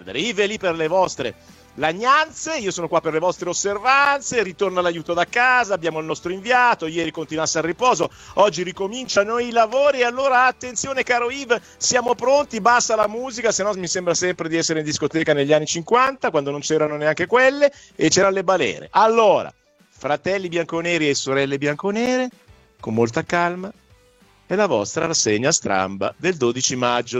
perdere. Yves è lì per le vostre lagnanze, io sono qua per le vostre osservanze, ritorna l'aiuto da casa, abbiamo il nostro inviato, ieri continuasse al riposo, oggi ricominciano i lavori e allora attenzione caro Yves, siamo pronti, basta la musica, se no mi sembra sempre di essere in discoteca negli anni 50, quando non c'erano neanche quelle e c'erano le balere. Allora, fratelli bianconeri e sorelle bianconere, con molta calma, è la vostra rassegna stramba del 12 maggio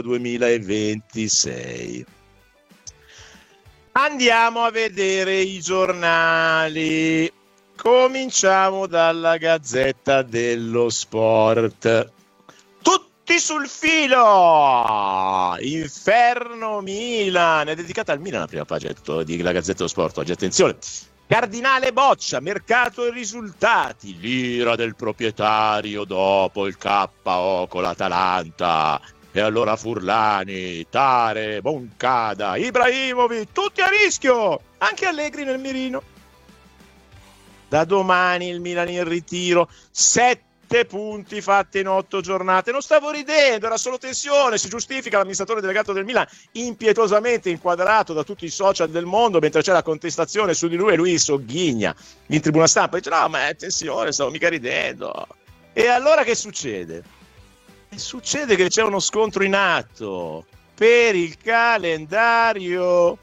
2026. Andiamo a vedere i giornali. Cominciamo dalla Gazzetta dello Sport. Tutti sul filo! Inferno Milan! È dedicata al Milan la prima pagina della Gazzetta dello Sport. Oggi attenzione. Cardinale boccia, mercato e risultati. L'ira del proprietario dopo il KO con l'Atalanta. E allora Furlani, Tare, Moncada, Ibrahimovic, tutti a rischio, anche Allegri nel mirino. Da domani il Milan in ritiro, 7 punti fatti in 8 giornate. Non stavo ridendo, era solo tensione, si giustifica l'amministratore delegato del Milan, impietosamente inquadrato da tutti i social del mondo, mentre c'è la contestazione su di lui e lui sogghigna in tribuna stampa. Dice no, ma è tensione, stavo mica ridendo. E allora che succede? Succede che c'è uno scontro in atto per il calendario.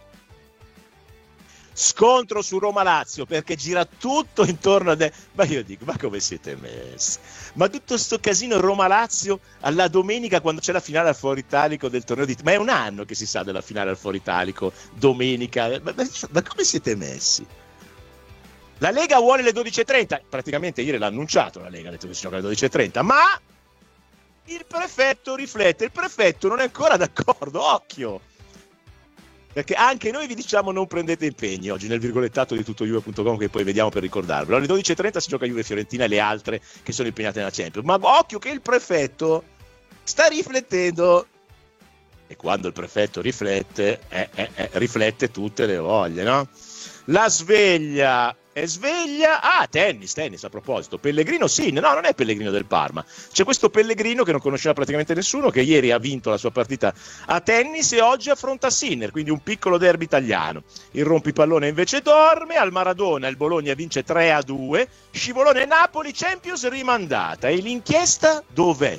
Scontro su Roma-Lazio, perché gira tutto intorno a... Ma io dico, ma come siete messi? Ma tutto sto casino Roma-Lazio alla domenica quando c'è la finale al Foro Italico del torneo di... Ma è un anno che si sa della finale al Foro Italico, domenica. Ma come siete messi? La Lega vuole le 12.30. Praticamente ieri l'ha annunciato la Lega, ha detto che si gioca alle 12.30, ma... il prefetto riflette, il prefetto non è ancora d'accordo, occhio, perché anche noi vi diciamo non prendete impegni oggi nel virgolettato di tuttojuve.com che poi vediamo per ricordarvelo. Alle 12.30 si gioca Juve-Fiorentina e le altre che sono impegnate nella Champions, ma occhio che il prefetto sta riflettendo e quando il prefetto riflette riflette tutte le voglie, no? La sveglia è sveglia. Tennis a proposito. Pellegrino sì, no, non è Pellegrino del Parma. C'è questo Pellegrino che non conosceva praticamente nessuno, che ieri ha vinto la sua partita a tennis e oggi affronta Sinner, quindi un piccolo derby italiano. Il rompipallone invece dorme, al Maradona il Bologna vince 3-2, scivolone Napoli, Champions rimandata. E l'inchiesta dov'è?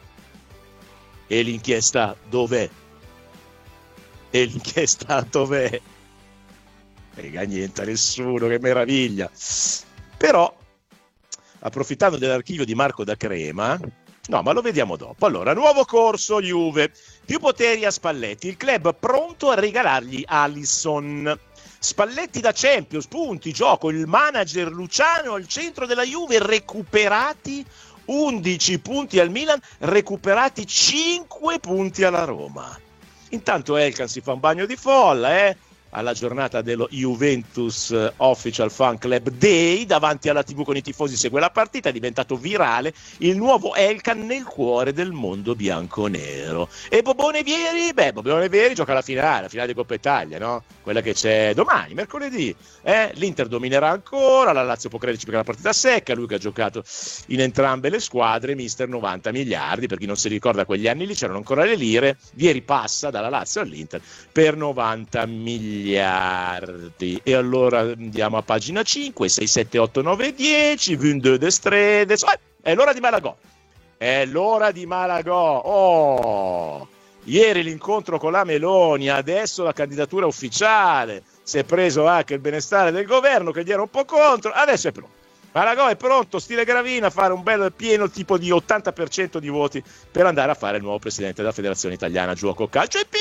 Frega niente a nessuno, che meraviglia. Però, approfittando dell'archivio di Marco da Crema, no, ma lo vediamo dopo. Allora, nuovo corso Juve, più poteri a Spalletti, il club pronto a regalargli Alisson. Spalletti da Champions, punti, gioco, il manager Luciano al centro della Juve, recuperati 11 punti al Milan, recuperati 5 punti alla Roma. Intanto Elkan si fa un bagno di folla, alla giornata dello Juventus Official Fan Club Day, davanti alla TV con i tifosi segue la partita, è diventato virale il nuovo Elkan nel cuore del mondo bianconero. E Bobone Vieri gioca la finale di Coppa Italia, no? Quella che c'è domani, mercoledì. L'Inter dominerà ancora, la Lazio può crederci perché la partita secca, lui che ha giocato in entrambe le squadre, mister 90 miliardi, per chi non si ricorda quegli anni lì c'erano ancora le lire, Vieri passa dalla Lazio all'Inter per 90 miliardi. E allora andiamo a pagina 5, 6, 7, 8, 9, 10, 22 de Stredes. È l'ora di Malagò. Ieri l'incontro con la Meloni, adesso la candidatura ufficiale. Si è preso anche il benestare del governo che gli era un po' contro, adesso è pronto. Malagò è pronto, stile Gravina, a fare un bel pieno tipo di 80% di voti per andare a fare il nuovo presidente della Federazione Italiana Giuoco Calcio. È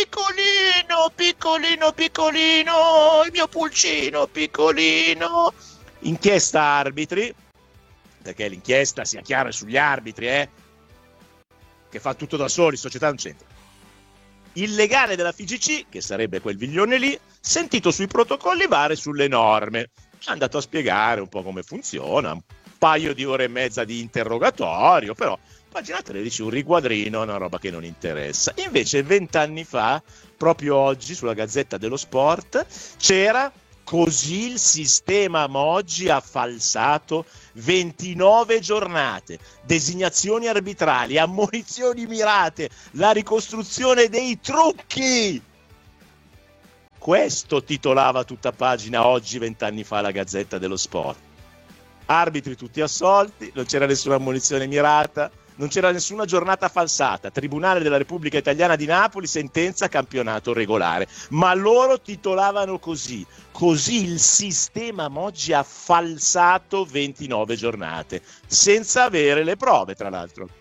piccolino, il mio pulcino, piccolino. Inchiesta arbitri, perché l'inchiesta, sia chiaro, è sugli arbitri, che fa tutto da soli, società non c'entra. Il legale della FIGC, che sarebbe quel Viglione lì, sentito sui protocolli vari, sulle norme. È andato a spiegare un po' come funziona, un paio di ore e mezza di interrogatorio, però pagina 13 un riquadrino, una roba che non interessa. Invece 20 anni fa, proprio oggi sulla Gazzetta dello Sport, c'era così il sistema Moggi ha falsato 29 giornate, designazioni arbitrali, ammonizioni mirate, la ricostruzione dei trucchi. Questo titolava tutta pagina oggi, 20 anni fa, la Gazzetta dello Sport. Arbitri tutti assolti, non c'era nessuna ammonizione mirata, non c'era nessuna giornata falsata. Tribunale della Repubblica Italiana di Napoli, sentenza campionato regolare. Ma loro titolavano così il sistema Moggi ha falsato 29 giornate, senza avere le prove, tra l'altro.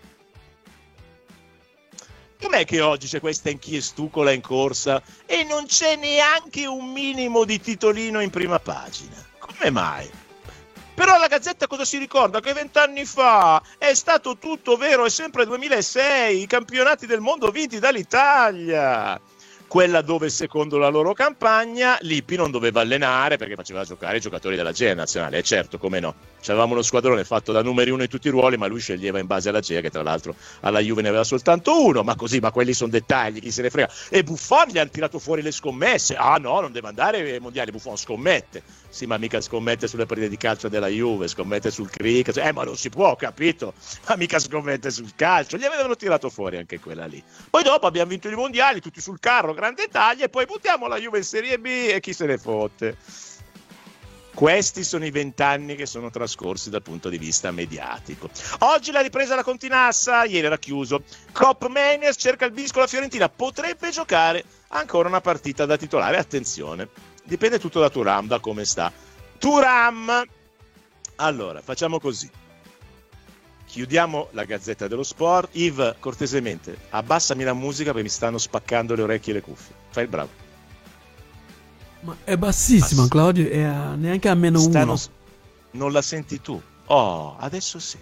Com'è che oggi c'è questa inchiestucola in corsa e non c'è neanche un minimo di titolino in prima pagina? Come mai? Però la Gazzetta cosa si ricorda? Che 20 anni fa è stato tutto vero, è sempre 2006, i campionati del mondo vinti dall'Italia. Quella dove, secondo la loro campagna, Lippi non doveva allenare perché faceva giocare i giocatori della GEA nazionale. E certo, come no. C'avevamo uno squadrone fatto da numeri uno in tutti i ruoli, ma lui sceglieva in base alla GEA, che tra l'altro alla Juve ne aveva soltanto uno. Ma così, ma quelli sono dettagli, chi se ne frega. E Buffon gli hanno tirato fuori le scommesse. Ah no, non deve andare ai mondiali, Buffon scommette. Sì, ma mica scommette sulle partite di calcio della Juve, scommette sul cricket. Ma non si può, capito? Ma mica scommette sul calcio. Gli avevano tirato fuori anche quella lì. Poi dopo abbiamo vinto i mondiali, tutti sul carro, grande taglia, e poi buttiamo la Juve in Serie B e chi se ne fotte. Questi sono i 20 anni che sono trascorsi dal punto di vista mediatico. Oggi la ripresa la Continassa, ieri era chiuso. Cop Meniers cerca il bis con la Fiorentina, potrebbe giocare ancora una partita da titolare, attenzione, dipende tutto da Thuram, da come sta Thuram. Allora, facciamo così. Chiudiamo la Gazzetta dello Sport. Yves, cortesemente, abbassami la musica perché mi stanno spaccando le orecchie e le cuffie. Fai il bravo. Ma è bassissima, Claudio, è neanche a meno uno. Non la senti tu? Oh, adesso sì.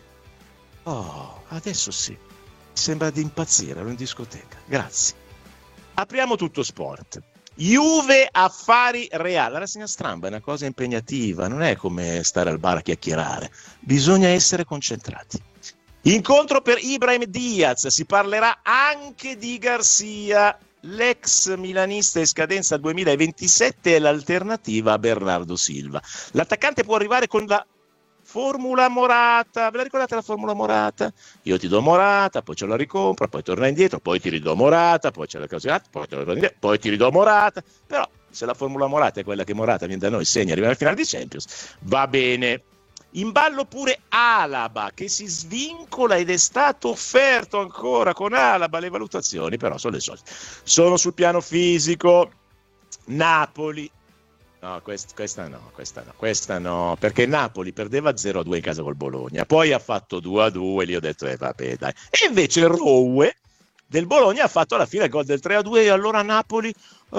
Sembra di impazzire, ero in discoteca. Grazie. Apriamo tutto sport. Juve affari Real. La rassegna stramba è una cosa impegnativa, non è come stare al bar a chiacchierare. Bisogna essere concentrati. Incontro per Ibrahim Diaz, si parlerà anche di Garcia. L'ex milanista in scadenza 2027 è l'alternativa a Bernardo Silva. L'attaccante può arrivare con la formula Morata. Ve la ricordate la formula Morata? Io ti do Morata, poi ce la ricompra, poi torna indietro, poi ti ridò Morata, poi c'è la cosa, poi ti ridò Morata. Però se la formula Morata è quella che Morata viene da noi, segna, arriva alla finale di Champions, va bene. In ballo pure Alaba, che si svincola ed è stato offerto ancora con Alaba. Le valutazioni però sono le solite. Sono sul piano fisico. Napoli. No, questa no, perché Napoli perdeva 0-2 in casa col Bologna, poi ha fatto 2-2, lì ho detto vabbè dai. E invece il Rowe del Bologna ha fatto alla fine il gol del 3-2 e allora Napoli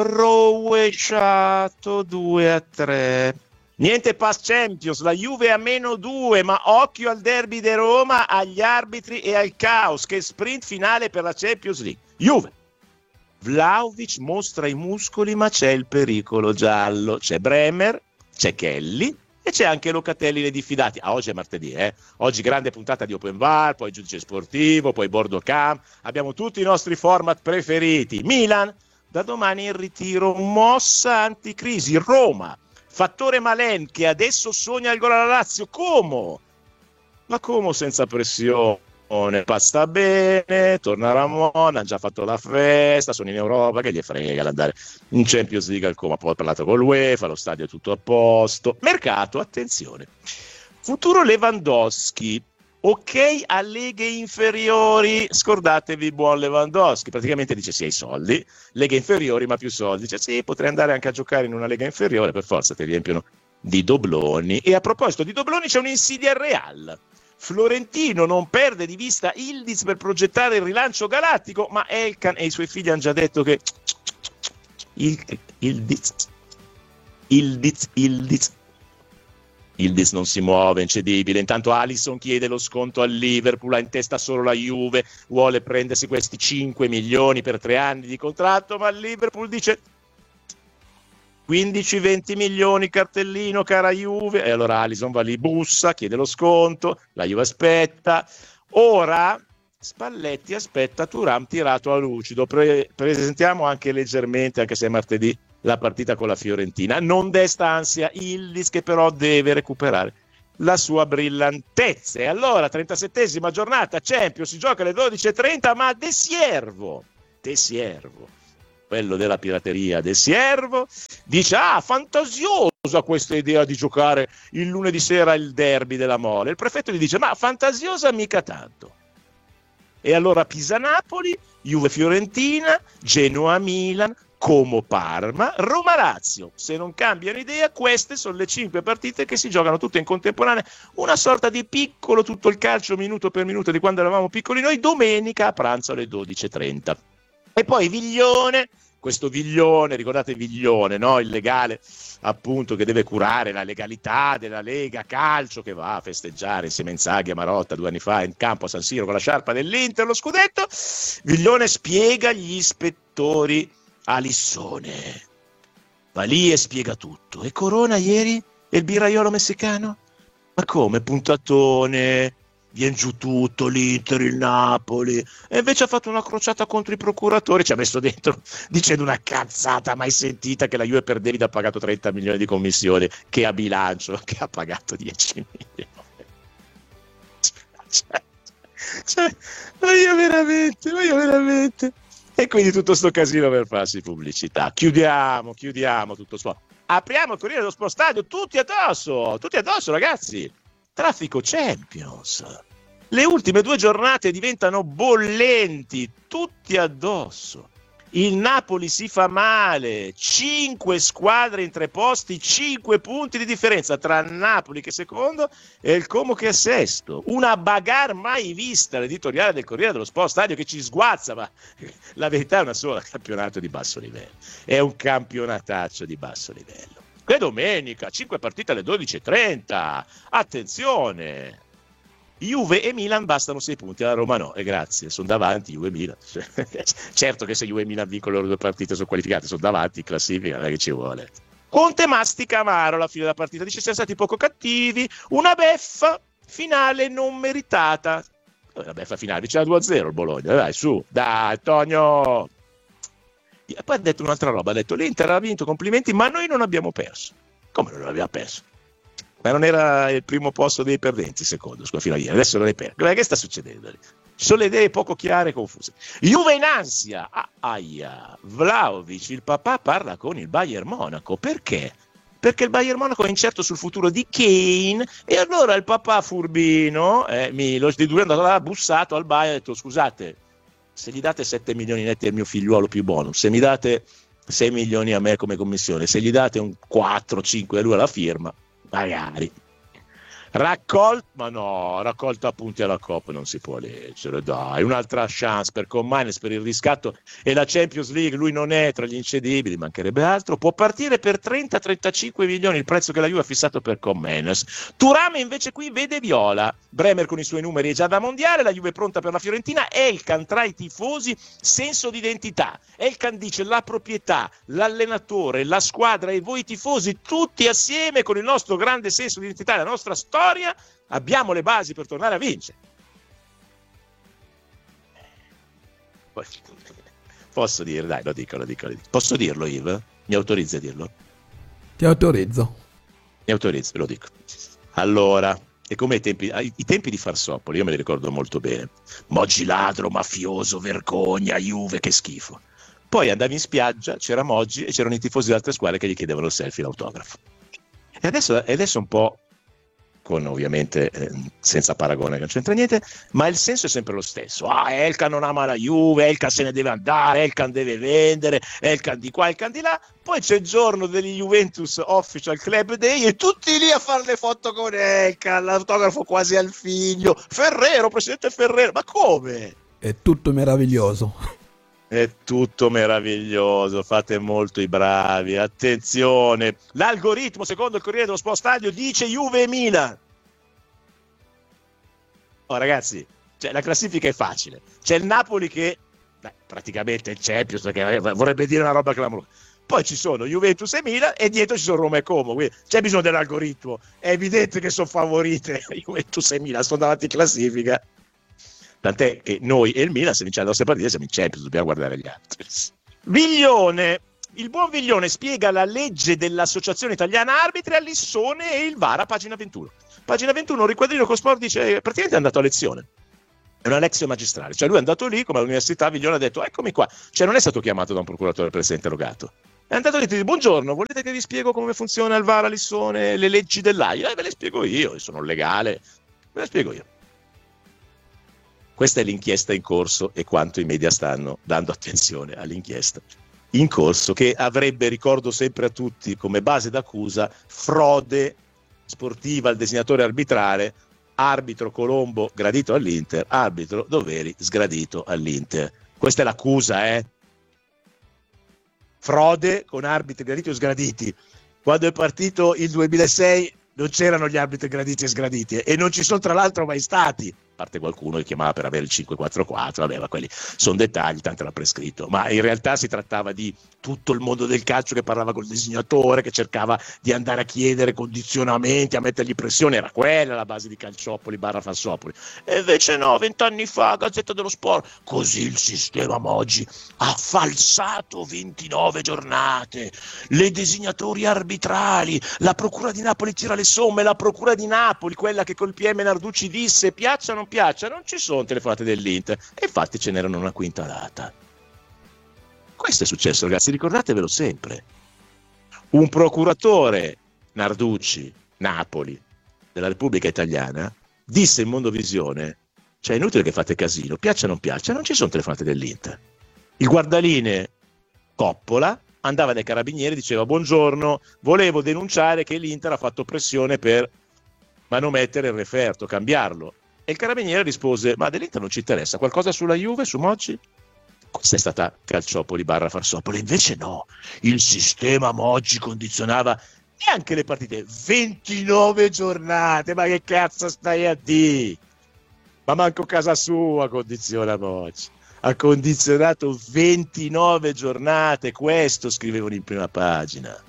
rovesciato 2-3. Niente pass Champions, la Juve a -2, ma occhio al derby di Roma, agli arbitri e al caos. Che sprint finale per la Champions League. Juve. Vlahovic mostra i muscoli, ma c'è il pericolo giallo. C'è Bremer, c'è Kelly e c'è anche Locatelli, le diffidati. Oggi è martedì, Oggi grande puntata di Open Bar, poi giudice sportivo, poi bordo camp. Abbiamo tutti i nostri format preferiti. Milan, da domani in ritiro, mossa anticrisi. Roma. Fattore Malen che adesso sogna il gol alla Lazio. Como? Ma Como senza pressione, passa bene, torna Ramon, hanno già fatto la festa, sono in Europa, che gli frega l'andare in Champions League al Como, poi ho parlato con l'UEFA, lo stadio è tutto a posto. Mercato, attenzione. Futuro Lewandowski. Ok a leghe inferiori, scordatevi buon Lewandowski, praticamente dice sì ai soldi, leghe inferiori ma più soldi, dice sì potrei andare anche a giocare in una lega inferiore, per forza ti riempiono di dobloni. E a proposito di dobloni c'è un'insidia al Real, Florentino non perde di vista Yildiz per progettare il rilancio galattico, ma Elkan e i suoi figli hanno già detto che Yildiz non si muove, incedibile. Intanto Alisson chiede lo sconto al Liverpool, ha in testa solo la Juve, vuole prendersi questi 5 milioni per 3 anni di contratto, ma il Liverpool dice 15-20 milioni cartellino, cara Juve. E allora Alisson va lì, bussa, chiede lo sconto, la Juve aspetta. Ora Spalletti aspetta Thuram tirato a lucido. Presentiamo anche leggermente, anche se è martedì, la partita con la Fiorentina. Non desta ansia Yildiz, che però deve recuperare la sua brillantezza. E allora 37esima giornata Champions, si gioca alle 12:30, ma De Siervo quello della pirateria del Siervo, dice: fantasiosa questa idea di giocare il lunedì sera il derby della Mole. Il prefetto gli dice: ma fantasiosa mica tanto. E allora Pisa-Napoli, Juve-Fiorentina, Genoa-Milan, Como-Parma, Roma-Lazio. Se non cambiano idea, queste sono le 5 partite che si giocano tutte in contemporanea, una sorta di piccolo tutto il calcio minuto per minuto di quando eravamo piccoli noi, domenica a pranzo alle 12:30. E poi Viglione, questo Viglione, ricordate Viglione, no? Il legale appunto che deve curare la legalità della Lega Calcio, che va a festeggiare insieme a Inzaghi e Marotta 2 anni fa in campo a San Siro con la sciarpa dell'Inter, lo scudetto. Viglione spiega gli ispettori a Lissone, va lì e spiega tutto. E Corona ieri? E il birraiolo messicano? Ma come, puntatone, viene giù tutto, l'Inter, il Napoli, e invece ha fatto una crociata contro i procuratori, ci ha messo dentro dicendo una cazzata mai sentita, che la Juve per David ha pagato 30 milioni di commissione, che a bilancio, che ha pagato 10 milioni. Ma io veramente. E quindi tutto sto casino per farsi pubblicità. Chiudiamo tutto sport. Apriamo il Corriere dello Sport Stadio, tutti addosso, ragazzi. Traffico Champions. Le ultime 2 giornate diventano bollenti, tutti addosso. Il Napoli si fa male, 5 squadre in 3 posti, 5 punti di differenza tra il Napoli che è secondo e il Como che è sesto. Una bagarre mai vista, l'editoriale del Corriere dello Sport Stadio, che ci sguazza, ma la verità è una sola: campionato di basso livello. È un campionataccio di basso livello. E domenica, 5 partite alle 12:30. Attenzione! Juve e Milan bastano 6 punti, alla Roma no, e grazie, sono davanti Juve e Milan. Certo che se Juve e Milan vincono le loro 2 partite sono qualificate, sono davanti in classifica, non è che ci vuole. Conte mastica amaro alla fine della partita, dice: siamo stati poco cattivi, una beffa finale non meritata. La beffa finale, diceva 2-0 il Bologna, dai su, dai Tonio. E poi ha detto un'altra roba, ha detto: l'Inter ha vinto, complimenti, ma noi non abbiamo perso. Come non abbiamo perso? Ma non era il primo posto dei perdenti, secondo, fino a ieri, adesso non è per. Che sta succedendo lì? Ci sono le idee poco chiare e confuse. Juve in ansia, Vlahovic, il papà parla con il Bayern Monaco, perché? Perché il Bayern Monaco è incerto sul futuro di Kane, e allora il papà furbino, Milos, di due, è andato là, ha bussato al Bayern e ha detto: scusate, se gli date 7 milioni netti al mio figliuolo più bonus, se mi date 6 milioni a me come commissione, se gli date un 4-5 a lui alla firma, magari. Raccolta appunti alla Coppa non si può leggere, dai, un'altra chance per Commines per il riscatto e la Champions League, lui non è tra gli incedibili, mancherebbe altro, può partire per 30-35 milioni il prezzo che la Juve ha fissato per Commines. Turame invece qui vede viola, Bremer con i suoi numeri è già da mondiale, la Juve è pronta per la Fiorentina, Elkan tra i tifosi, senso di identità, Elkan dice: la proprietà, l'allenatore, la squadra e voi tifosi tutti assieme con il nostro grande senso di identità e la nostra storia abbiamo le basi per tornare a vincere. Posso dire, dai, lo dico. Posso dirlo, Yves? Mi autorizzi a dirlo? Ti autorizzo. Mi autorizzi, ve lo dico. Allora, è come i tempi di Farsopoli, io me li ricordo molto bene. Moggi ladro, mafioso, vergogna, Juve, che schifo. Poi andavi in spiaggia, c'era Moggi e c'erano i tifosi di altre squadre che gli chiedevano il selfie, l'autografo. E adesso un po', con ovviamente senza paragone, che non c'entra niente, ma il senso è sempre lo stesso. Elkan non ama la Juve, Elkan se ne deve andare, Elkan deve vendere, Elkan di qua, Elkan di là. Poi c'è il giorno degli Juventus Official Club Day e tutti lì a fare le foto con Elkan, l'autografo quasi al figlio. Ferrero, presidente Ferrero, ma come? È tutto meraviglioso. È tutto meraviglioso, fate molto i bravi, attenzione, l'algoritmo secondo il Corriere dello Sport Stadio dice Juve e Milan. Oh ragazzi, la classifica è facile, c'è il Napoli che praticamente è il Champions, perché vorrebbe dire una roba clamorosa, poi ci sono Juventus e Milan e dietro ci sono Roma e Como, quindi c'è bisogno dell'algoritmo, è evidente che sono favorite Juventus e Milan, sono davanti in classifica. Tant'è che noi e il Milan, se vinciamo le nostre partite, siamo in Champions, dobbiamo guardare gli altri. Viglione, il buon Viglione spiega la legge dell'Associazione Italiana Arbitri a Lissone e il VAR a pagina 21. Pagina 21, un riquadrino con Sport dice praticamente è andato a lezione. È una lexio magistrale, cioè lui è andato lì come all'università Viglione, ha detto eccomi qua, cioè non è stato chiamato da un procuratore per essere interrogato, è andato lì e dice buongiorno, volete che vi spiego come funziona il VAR a Lissone, le leggi dell'AIA? Ve le spiego io sono legale, ve le spiego io. Questa è l'inchiesta in corso e quanto i media stanno dando attenzione all'inchiesta in corso, che avrebbe, ricordo sempre a tutti, come base d'accusa frode sportiva al designatore arbitrale, arbitro Colombo gradito all'Inter, arbitro Doveri sgradito all'Inter. Questa è l'accusa, frode con arbitri graditi o sgraditi. Quando è partito il 2006 non c'erano gli arbitri graditi e sgraditi e non ci sono tra l'altro mai stati, a parte qualcuno che chiamava per avere il 5-4-4, vabbè, ma quelli sono dettagli, tanto era prescritto, ma in realtà si trattava di tutto il mondo del calcio che parlava col disegnatore, che cercava di andare a chiedere condizionamenti, a mettergli pressione, era quella la base di Calciopoli / Fassopoli. E invece no, 20 anni fa, Gazzetta dello Sport, così il sistema Moggi ha falsato 29 giornate, le designatori arbitrali, la procura di Napoli tira le somme, la procura di Napoli, quella che col PM Narducci disse piaccia o non piaccia, non ci sono telefonate dell'Inter, e infatti ce n'erano una quintalata. Questo è successo, ragazzi, ricordatevelo sempre. Un procuratore, Narducci, Napoli, della Repubblica Italiana, disse in Mondovisione, cioè è inutile che fate casino, piaccia o non piaccia, non ci sono telefonate dell'Inter. Il guardaline Coppola andava dai carabinieri e diceva buongiorno, volevo denunciare che l'Inter ha fatto pressione per manomettere il referto, cambiarlo. E il carabiniere rispose, ma dell'Inter non ci interessa, qualcosa sulla Juve, su Moggi? Questa è stata Calciopoli / Farsopoli, invece no, il sistema Moggi condizionava neanche le partite, 29 giornate, ma che cazzo stai a dire? Ma manco casa sua condiziona Moggi, ha condizionato 29 giornate, questo scrivevano in prima pagina.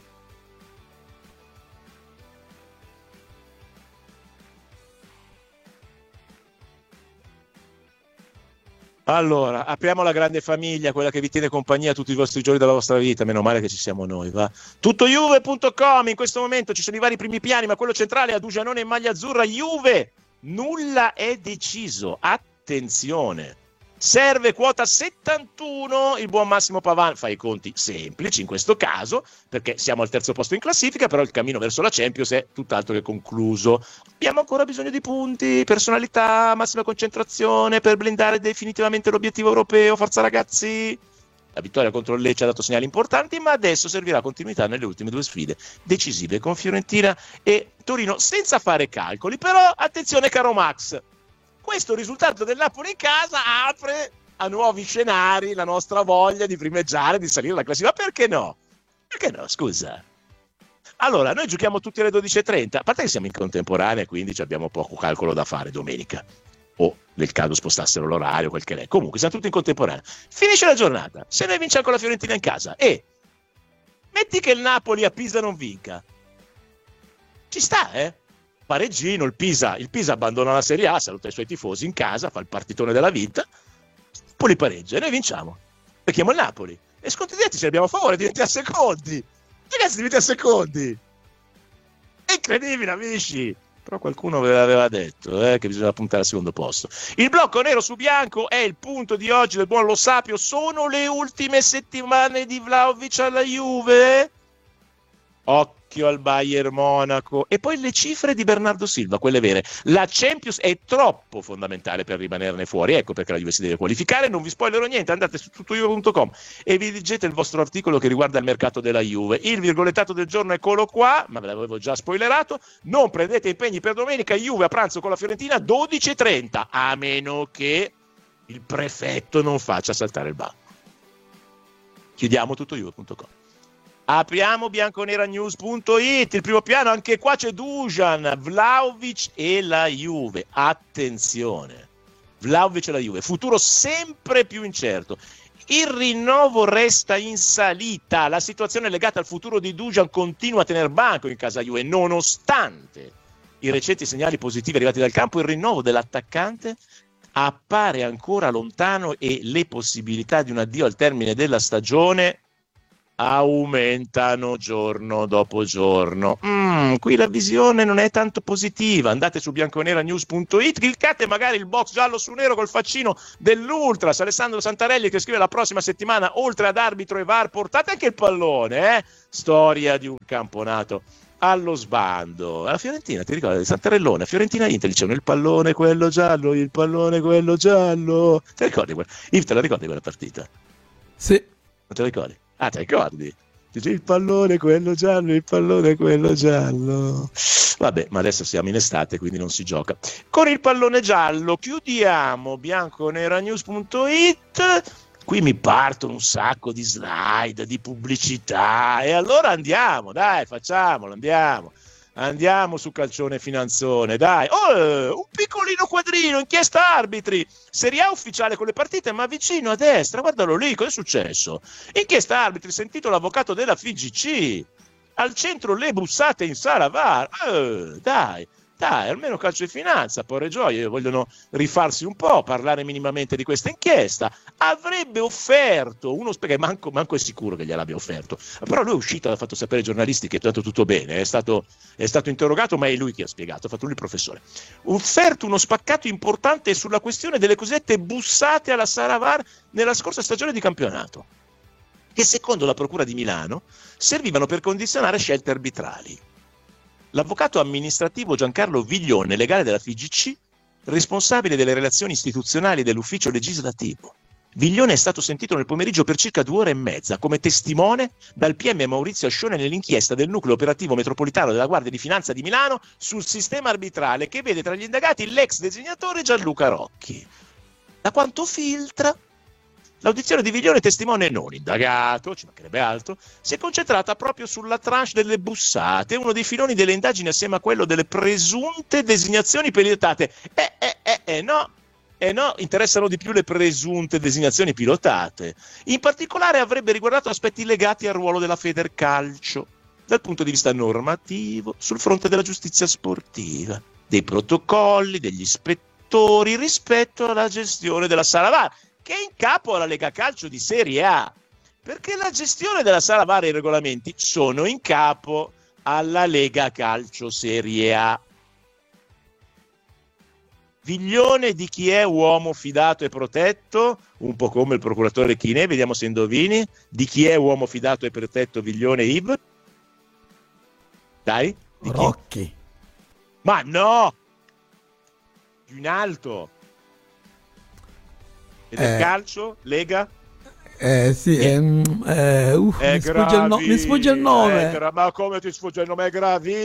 Allora, apriamo la grande famiglia, quella che vi tiene compagnia tutti i vostri giorni della vostra vita, meno male che ci siamo noi, va. Tuttojuve.com, in questo momento ci sono i vari primi piani, ma quello centrale è Dujanone in maglia azzurra, Juve, nulla è deciso, attenzione. Serve quota 71, il buon Massimo Pavan fa i conti semplici in questo caso, perché siamo al terzo posto in classifica, però il cammino verso la Champions è tutt'altro che concluso. Abbiamo ancora bisogno di punti, personalità, massima concentrazione per blindare definitivamente l'obiettivo europeo. Forza ragazzi! La vittoria contro il Lecce ha dato segnali importanti, ma adesso servirà continuità nelle ultime due sfide decisive con Fiorentina e Torino, senza fare calcoli. Però attenzione caro Max, questo risultato del Napoli in casa apre a nuovi scenari la nostra voglia di primeggiare, di salire la classifica. Ma perché no? Perché no, scusa? Allora, noi giochiamo tutti alle 12.30, a parte che siamo in contemporanea, quindi abbiamo poco calcolo da fare domenica, o nel caso spostassero l'orario, quel che è. Comunque, siamo tutti in contemporanea. Finisce la giornata, se noi vinciamo con la Fiorentina in casa, e metti che il Napoli a Pisa non vinca. Ci sta, pareggino, il Pisa abbandona la Serie A, saluta i suoi tifosi in casa, fa il partitone della vita, poi li pareggia e noi vinciamo. Becchiamo il Napoli e sconti diretti ce ne abbiamo a favore, diventi a secondi. Ragazzi, diventi a secondi. È incredibile, amici. Però qualcuno ve l'aveva detto che bisogna puntare al secondo posto. Il blocco nero su bianco è il punto di oggi del buon Lo Sapio. Sono le ultime settimane di Vlahovic alla Juve. Occhio al Bayern Monaco. E poi le cifre di Bernardo Silva, quelle vere. La Champions è troppo fondamentale per rimanerne fuori. Ecco perché la Juve si deve qualificare. Non vi spoilerò niente, andate su tuttojuve.com e vi leggete il vostro articolo che riguarda il mercato della Juve. Il virgolettato del giorno eccolo qua, ma ve l'avevo già spoilerato. Non prendete impegni per domenica. Juve a pranzo con la Fiorentina 12.30, a meno che il prefetto non faccia saltare il banco. Chiudiamo tuttojuve.com. Apriamo bianconeranews.it, il primo piano, anche qua c'è Dusan, Vlahovic e la Juve. Attenzione, Vlahovic e la Juve, futuro sempre più incerto. Il rinnovo resta in salita, la situazione legata al futuro di Dusan continua a tener banco in casa Juve, nonostante i recenti segnali positivi arrivati dal campo. Il rinnovo dell'attaccante appare ancora lontano e le possibilità di un addio al termine della stagione aumentano giorno dopo giorno. Qui la visione non è tanto positiva. Andate su bianconeranews.it, cliccate magari il box giallo su nero col faccino dell'Ultras Alessandro Santarelli che scrive: la prossima settimana oltre ad arbitro e VAR portate anche il pallone, storia di un campionato allo sbando. La Fiorentina, ti ricordi? Santarellone, Fiorentina Inter, dicevano il pallone quello giallo, il pallone quello giallo. Te ricordi? Yves, te la ricordi quella partita? Sì. Non te la ricordi? Ah, te ricordi? Dice il pallone quello giallo, il pallone quello giallo. Vabbè, ma adesso siamo in estate, quindi non si gioca. Con il pallone giallo chiudiamo bianconeranews.it. Qui mi partono un sacco di slide, di pubblicità, e allora andiamo, dai, facciamolo, andiamo su Calcione Finanzone, dai. Un piccolino quadrino, inchiesta arbitri, Serie A ufficiale con le partite, ma vicino a destra, guardalo lì, cosa è successo? Inchiesta arbitri, sentito l'avvocato della FIGC, al centro le bussate in sala VAR, dai, almeno Calcio e Finanza, porre gioie, vogliono rifarsi un po', parlare minimamente di questa inchiesta. Avrebbe offerto uno, perché manco è sicuro che gliel'abbia offerto, però lui è uscito, ha fatto sapere ai giornalisti che è stato tutto bene, è stato interrogato, ma è lui che ha spiegato, ha fatto lui il professore. Offerto uno spaccato importante sulla questione delle cosiddette bussate alla sala VAR nella scorsa stagione di campionato, che secondo la Procura di Milano servivano per condizionare scelte arbitrali. L'avvocato amministrativo Giancarlo Viglione, legale della FIGC, responsabile delle relazioni istituzionali dell'ufficio legislativo. Viglione è stato sentito nel pomeriggio per circa 2 ore e mezza come testimone dal PM Maurizio Ascione nell'inchiesta del nucleo operativo metropolitano della Guardia di Finanza di Milano sul sistema arbitrale, che vede tra gli indagati l'ex designatore Gianluca Rocchi. Da quanto filtra, l'audizione di Viglione, testimone non indagato, ci mancherebbe altro, si è concentrata proprio sulla tranche delle bussate, uno dei filoni delle indagini assieme a quello delle presunte designazioni pilotate. No, interessano di più le presunte designazioni pilotate. In particolare avrebbe riguardato aspetti legati al ruolo della Federcalcio, dal punto di vista normativo, sul fronte della giustizia sportiva, dei protocolli, degli ispettori rispetto alla gestione della sala VAR, che è in capo alla Lega Calcio di Serie A, perché la gestione della sala VAR e i regolamenti sono in capo alla Lega Calcio Serie A. Viglione di chi è uomo fidato e protetto? Un po' come il procuratore Chinè, vediamo se indovini. Di chi è uomo fidato e protetto Viglione, Yves? Dai? Di chi? Rocchi. Ma no! Più in alto. E del calcio? Lega? Sì, mi sfugge il nome. Ma come ti sfugge il nome? È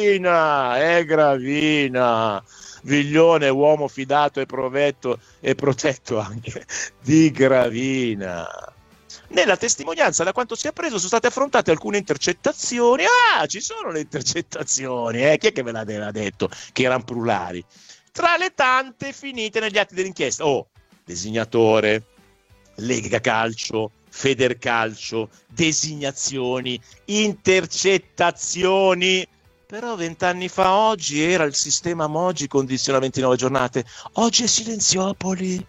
Gravina. Viglione, uomo fidato e protetto anche di Gravina. Nella testimonianza, da quanto si è preso, sono state affrontate alcune intercettazioni. Ci sono le intercettazioni, chi è che ve l'aveva detto che erano plurali? Tra le tante finite negli atti dell'inchiesta. Designatore, Lega Calcio, Federcalcio, designazioni, intercettazioni. Però 20 anni fa oggi era il sistema Moggi, condiziona 29 giornate. Oggi è Silenziopoli.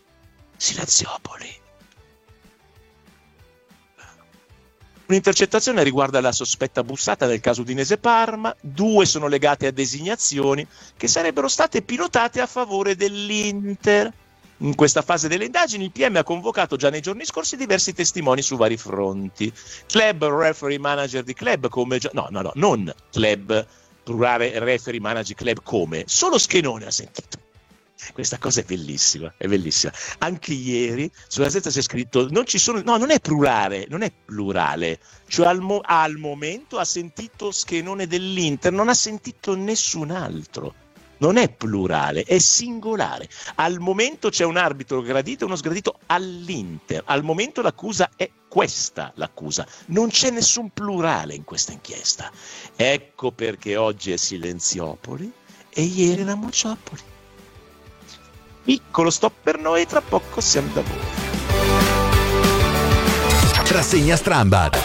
Un'intercettazione riguarda la sospetta bussata nel caso di Udinese Parma, 2 sono legate a designazioni che sarebbero state pilotate a favore dell'Inter. In questa fase delle indagini il PM ha convocato già nei giorni scorsi diversi testimoni su vari fronti. Club, referee, manager di club come... non club, plurale, referee, manager, club come... Solo Schenone ha sentito. Questa cosa è bellissima. Anche ieri sulla Gazzetta c'è scritto non è plurale, cioè al momento ha sentito Schenone dell'Inter, non ha sentito nessun altro. Non è plurale, è singolare. Al momento c'è un arbitro gradito e uno sgradito all'Inter. Al momento l'accusa è questa, non c'è nessun plurale in questa inchiesta. Ecco perché oggi è Silenziopoli e ieri era Mociopoli. Piccolo stop per noi, tra poco siamo da voi. Rassegna Strambad.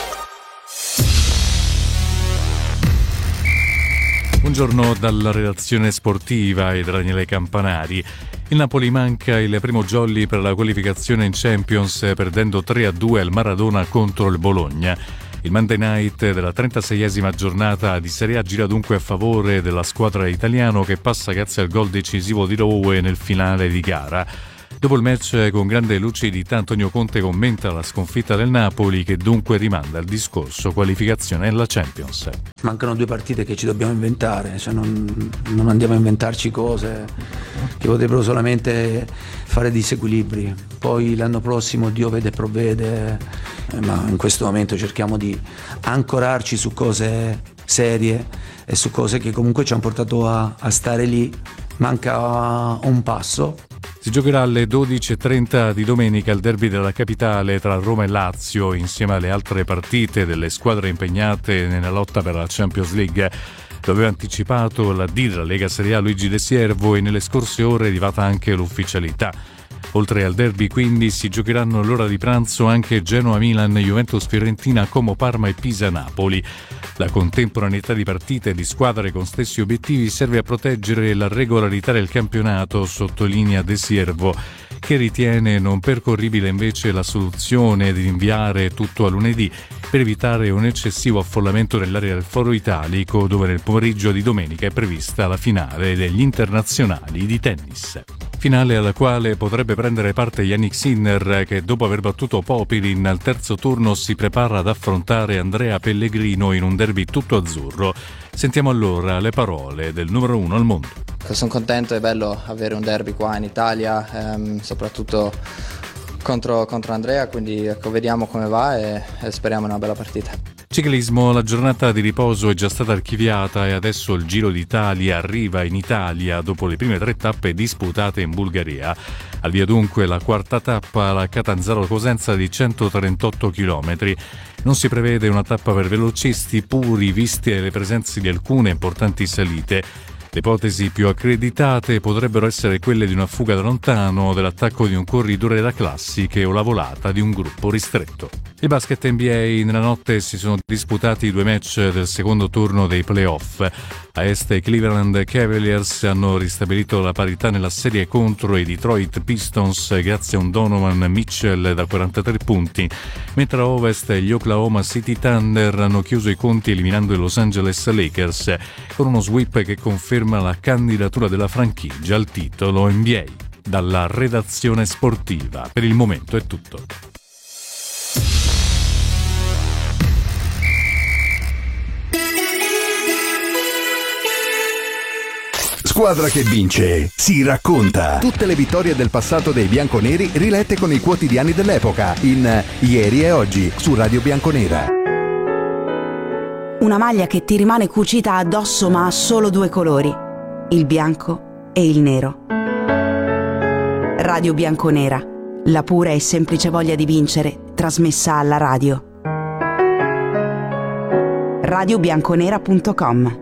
Buongiorno dalla redazione sportiva e da Daniele Campanari. Il Napoli manca il primo jolly per la qualificazione in Champions, perdendo 3-2 al Maradona contro il Bologna. Il Monday Night della 36esima giornata di Serie A gira dunque a favore della squadra italiana che passa grazie al gol decisivo di Rowe nel finale di gara. Dopo il match, con grande lucidità, Antonio Conte commenta la sconfitta del Napoli, che dunque rimanda il discorso qualificazione alla Champions. Mancano 2 partite che ci dobbiamo inventare, cioè non andiamo a inventarci cose che potrebbero solamente fare disequilibri. Poi l'anno prossimo Dio vede e provvede, ma in questo momento cerchiamo di ancorarci su cose serie e su cose che comunque ci hanno portato a stare lì. Manca un passo. Si giocherà alle 12.30 di domenica il derby della capitale tra Roma e Lazio, insieme alle altre partite delle squadre impegnate nella lotta per la Champions League. Lo aveva anticipato la D della Lega Serie A Luigi De Siervo, e nelle scorse ore è arrivata anche l'ufficialità. Oltre al derby quindi si giocheranno all'ora di pranzo anche Genoa-Milan, Juventus-Fiorentina, Como-Parma e Pisa-Napoli. La contemporaneità di partite e di squadre con stessi obiettivi serve a proteggere la regolarità del campionato, sottolinea De Siervo, che ritiene non percorribile invece la soluzione di rinviare tutto a lunedì per evitare un eccessivo affollamento nell'area del Foro Italico, dove nel pomeriggio di domenica è prevista la finale degli internazionali di tennis. Finale alla quale potrebbe prendere parte Yannick Sinner, che dopo aver battuto Popilin al terzo turno si prepara ad affrontare Andrea Pellegrino in un derby tutto azzurro. Sentiamo allora le parole del numero 1 al mondo. Sono contento, è bello avere un derby qua in Italia, soprattutto contro Andrea, quindi vediamo come va e speriamo una bella partita. Ciclismo, la giornata di riposo è già stata archiviata e adesso il Giro d'Italia arriva in Italia dopo le prime 3 tappe disputate in Bulgaria. Al via dunque la quarta tappa, la Catanzaro-Cosenza di 138 km. Non si prevede una tappa per velocisti puri, viste le presenze di alcune importanti salite. Le ipotesi più accreditate potrebbero essere quelle di una fuga da lontano, dell'attacco di un corridore da classiche o la volata di un gruppo ristretto. Il basket NBA, nella notte si sono disputati i 2 match del secondo turno dei playoff. A est i Cleveland Cavaliers hanno ristabilito la parità nella serie contro i Detroit Pistons grazie a un Donovan Mitchell da 43 punti, mentre a ovest gli Oklahoma City Thunder hanno chiuso i conti eliminando i Los Angeles Lakers con uno sweep che conferma la candidatura della franchigia al titolo NBA. Dalla redazione sportiva, per il momento è tutto. Squadra che vince si racconta. Tutte le vittorie del passato dei bianconeri rilette con i quotidiani dell'epoca in Ieri e Oggi su Radio Bianconera. Una maglia che ti rimane cucita addosso ma ha solo 2 colori, il bianco e il nero. Radio Bianconera, la pura e semplice voglia di vincere trasmessa alla radio. radiobianconera.com.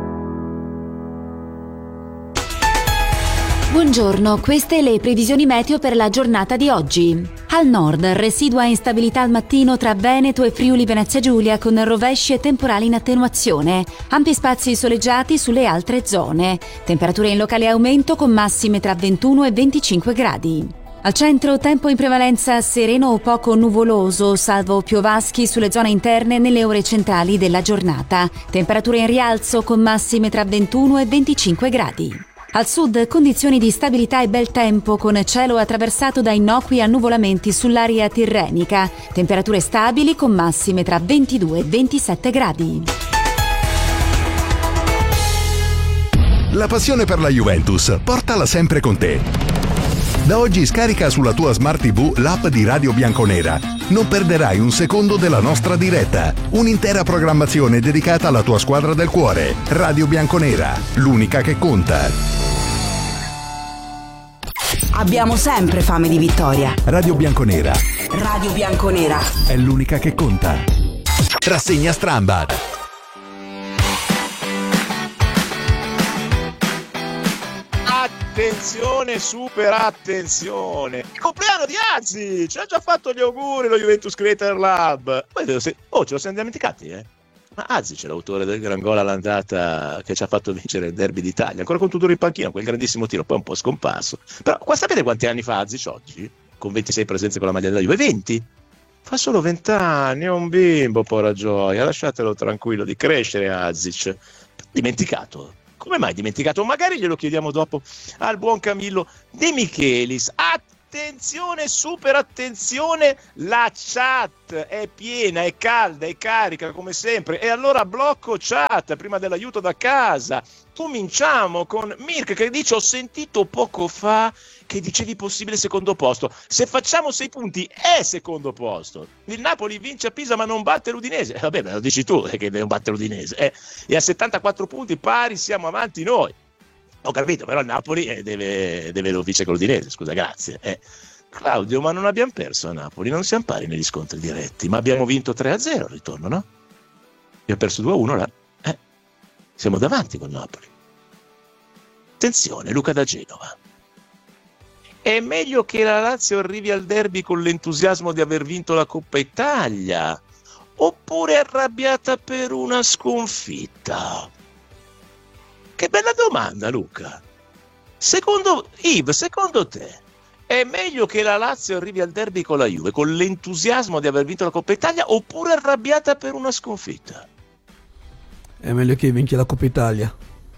Buongiorno, queste le previsioni meteo per la giornata di oggi. Al nord, residua instabilità al mattino tra Veneto e Friuli Venezia Giulia con rovesci e temporali in attenuazione. Ampi spazi soleggiati sulle altre zone. Temperature in locale aumento con massime tra 21 e 25 gradi. Al centro, tempo in prevalenza sereno o poco nuvoloso, salvo piovaschi sulle zone interne nelle ore centrali della giornata. Temperature in rialzo con massime tra 21 e 25 gradi. Al sud, condizioni di stabilità e bel tempo con cielo attraversato da innocui annuvolamenti sull'area tirrenica. Temperature stabili con massime tra 22 e 27 gradi. La passione per la Juventus, portala sempre con te. Da oggi scarica sulla tua Smart TV l'app di Radio Bianconera. Non perderai un secondo della nostra diretta. Un'intera programmazione dedicata alla tua squadra del cuore. Radio Bianconera, l'unica che conta. Abbiamo sempre fame di vittoria. Radio Bianconera Radio Bianconera è l'unica che conta. Rassegna Strambad. Attenzione, super attenzione. Il compleanno di Azzi! Ci ha già fatto gli auguri lo Juventus Creator Lab. Poi ce lo siamo dimenticati, Ma Azzi c'è l'autore del gran gol all'andata che ci ha fatto vincere il derby d'Italia, ancora con Tudor in panchina, quel grandissimo tiro, poi un po' scomparso. Però sapete quanti anni fa Azzi oggi? Con 26 presenze con la maglia della Juve? 20. Fa solo 20 anni, è un bimbo, porra gioia, lasciatelo tranquillo di crescere, Azic. Dimenticato. Come mai dimenticato? Magari glielo chiediamo dopo al buon Camillo De Michelis. Attenzione, super attenzione, la chat è piena, è calda, è carica come sempre. E allora blocco chat prima dell'aiuto da casa. Cominciamo con Mirk che dice: ho sentito poco fa che dicevi possibile secondo posto. Se facciamo 6 punti è secondo posto. Il Napoli vince a Pisa ma non batte l'Udinese. Vabbè, me lo dici tu che non batte l'Udinese. E a 74 punti pari siamo avanti noi. Ho capito, però il Napoli deve lo vince con l'Udinese, scusa, grazie. Claudio, ma non abbiamo perso a Napoli, non siamo pari negli scontri diretti, ma abbiamo vinto 3-0 al ritorno, no? Abbiamo perso 2-1 là. Siamo davanti con Napoli. Attenzione, Luca da Genova. È meglio che la Lazio arrivi al derby con l'entusiasmo di aver vinto la Coppa Italia, oppure arrabbiata per una sconfitta? Che bella domanda, Luca. Secondo te è meglio che la Lazio arrivi al derby con la Juve con l'entusiasmo di aver vinto la Coppa Italia, oppure arrabbiata per una sconfitta? È meglio che vinci la Coppa Italia.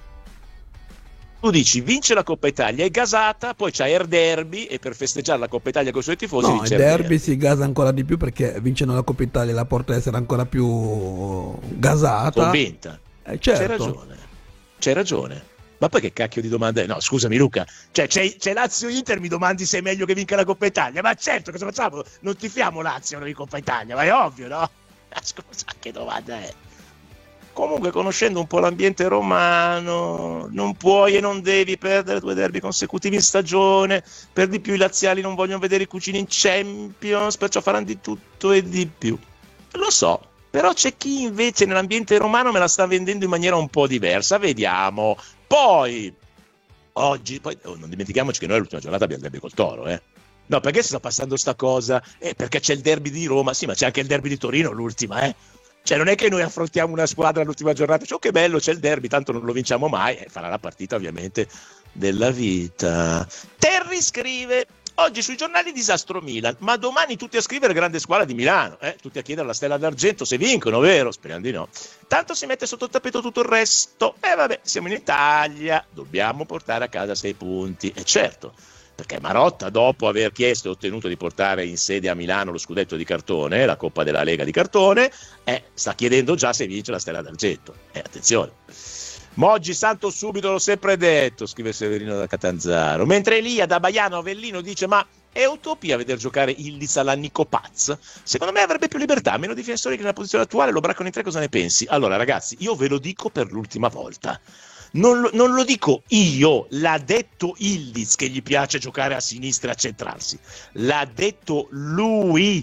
Tu dici vince la Coppa Italia, è gasata, poi c'hai il derby e per festeggiare la Coppa Italia con i suoi tifosi no, il derby si gasa ancora di più perché vincendo la Coppa Italia la porta a essere ancora più gasata. Convinta. Certo. C'hai ragione. Ma poi che cacchio di domanda è? No, scusami Luca, cioè c'è Lazio-Inter, mi domandi se è meglio che vinca la Coppa Italia? Ma certo, cosa facciamo? Non tifiamo Lazio in Coppa Italia, ma è ovvio, no? Scusa, che domanda è? Comunque, conoscendo un po' l'ambiente romano, non puoi e non devi perdere 2 derby consecutivi in stagione. Per di più i laziali non vogliono vedere i cugini in Champions, perciò faranno di tutto e di più. Lo so, però c'è chi invece nell'ambiente romano me la sta vendendo in maniera un po' diversa. Vediamo. Poi, oggi, non dimentichiamoci che noi all'ultima giornata abbiamo il derby col Toro, No, perché si sta passando sta cosa? Perché c'è il derby di Roma, sì, ma c'è anche il derby di Torino l'ultima, Cioè non è che noi affrontiamo una squadra all'ultima giornata, cioè, che bello, c'è il derby, tanto non lo vinciamo mai, farà la partita ovviamente della vita. Terry scrive: oggi sui giornali disastro Milan, ma domani tutti a scrivere grande squadra di Milano, tutti a chiedere la stella d'argento se vincono, vero? Speriamo di no. Tanto si mette sotto il tappeto tutto il resto. Vabbè, siamo in Italia, dobbiamo portare a casa 6 punti, e certo, perché Marotta, dopo aver chiesto e ottenuto di portare in sede a Milano lo scudetto di cartone, la Coppa della Lega di cartone, sta chiedendo già se vince la stella d'argento. Attenzione. Moggi santo subito, l'ho sempre detto, scrive Severino da Catanzaro. Mentre Elia da Baiano Avellino dice: ma è utopia veder giocare Ildiz alla Nico Paz? Secondo me avrebbe più libertà, meno difensori che nella posizione attuale, lo braccano in 3, cosa ne pensi? Allora ragazzi, io ve lo dico per l'ultima volta. Non lo dico io, l'ha detto Ildiz che gli piace giocare a sinistra e a centrarsi. L'ha detto lui.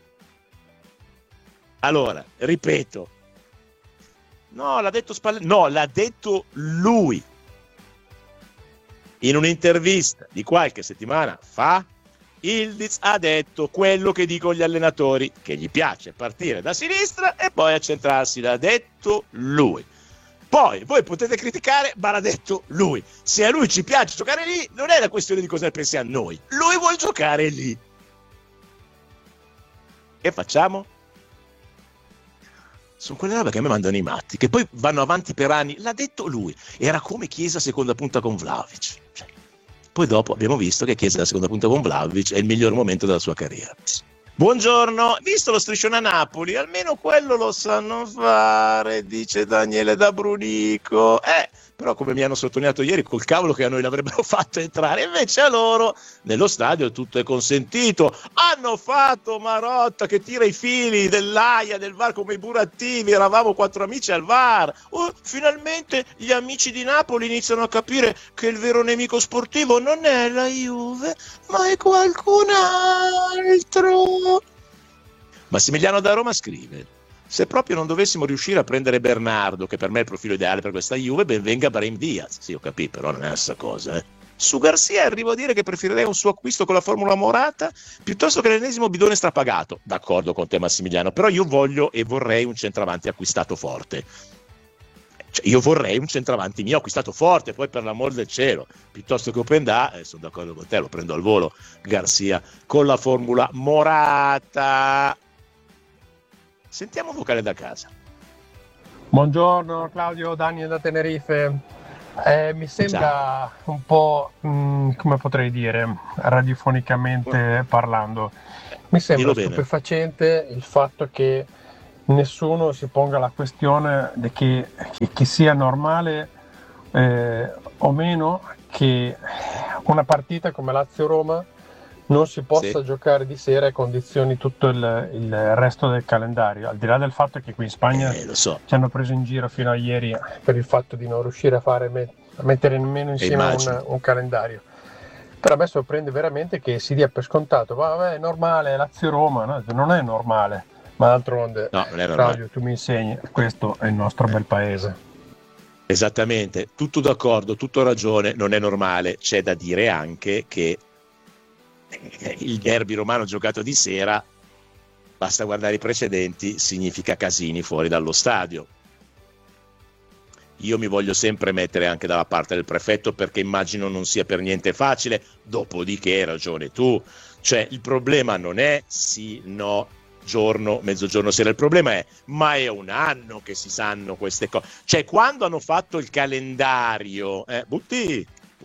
Allora, ripeto. No, l'ha detto Spalletti. No, l'ha detto lui. In un'intervista di qualche settimana fa, Ildiz ha detto quello che dicono gli allenatori, che gli piace partire da sinistra e poi accentrarsi. L'ha detto lui. Poi voi potete criticare, ma l'ha detto lui. Se a lui ci piace giocare lì, non è la questione di cosa ne pensiamo noi. Lui vuole giocare lì. Che facciamo? Sono quelle robe che a me mandano i matti, che poi vanno avanti per anni. L'ha detto lui. Era come Chiesa seconda punta con Vlahovic. Poi dopo abbiamo visto che Chiesa la seconda punta con Vlahovic è il miglior momento della sua carriera. Buongiorno, visto lo striscione a Napoli, almeno quello lo sanno fare, dice Daniele da Brunico. Però come mi hanno sottolineato ieri, col cavolo che a noi l'avrebbero fatto entrare, invece a loro nello stadio tutto è consentito. Hanno fatto Marotta che tira i fili dell'AIA, del VAR come i burattivi, eravamo 4 amici al VAR. Finalmente gli amici di Napoli iniziano a capire che il vero nemico sportivo non è la Juve, ma è qualcun altro. Massimiliano da Roma scrive: se proprio non dovessimo riuscire a prendere Bernardo, che per me è il profilo ideale per questa Juve, ben venga Brahim Diaz. Sì, ho capito, però non è la stessa cosa. Su Garcia arrivo a dire che preferirei un suo acquisto con la formula Morata piuttosto che l'ennesimo bidone strapagato. D'accordo con te Massimiliano, però io voglio e vorrei un centravanti acquistato forte. Io vorrei un centravanti mio acquistato forte, poi per l'amor del cielo, piuttosto che Openda, sono d'accordo con te, lo prendo al volo Garcia con la formula Morata. Sentiamo un vocale da casa. Buongiorno Claudio, Daniel da Tenerife. Mi sembra un po', come potrei dire, radiofonicamente parlando, mi sembra stupefacente il fatto che nessuno si ponga la questione di che sia normale o meno che una partita come Lazio-Roma non si possa giocare di sera e condizioni tutto il resto del calendario, al di là del fatto che qui in Spagna ci hanno preso in giro fino a ieri per il fatto di non riuscire a mettere nemmeno insieme un calendario. Però a me sorprende veramente che si dia per scontato, vabbè, è normale, Lazio-Roma, no? Non è normale, ma d'altronde, Claudio, tu mi insegni, questo è il nostro bel paese. Esattamente, tutto d'accordo, tutto ragione, non è normale. C'è da dire anche che il derby romano giocato di sera, basta guardare i precedenti, significa casini fuori dallo stadio. Io mi voglio sempre mettere anche dalla parte del prefetto, perché immagino non sia per niente facile. Dopodiché hai ragione tu, cioè il problema non è sì, no, giorno, mezzogiorno, sera. Il problema è, ma è un anno che si sanno queste cose. Cioè quando hanno fatto il calendario, butti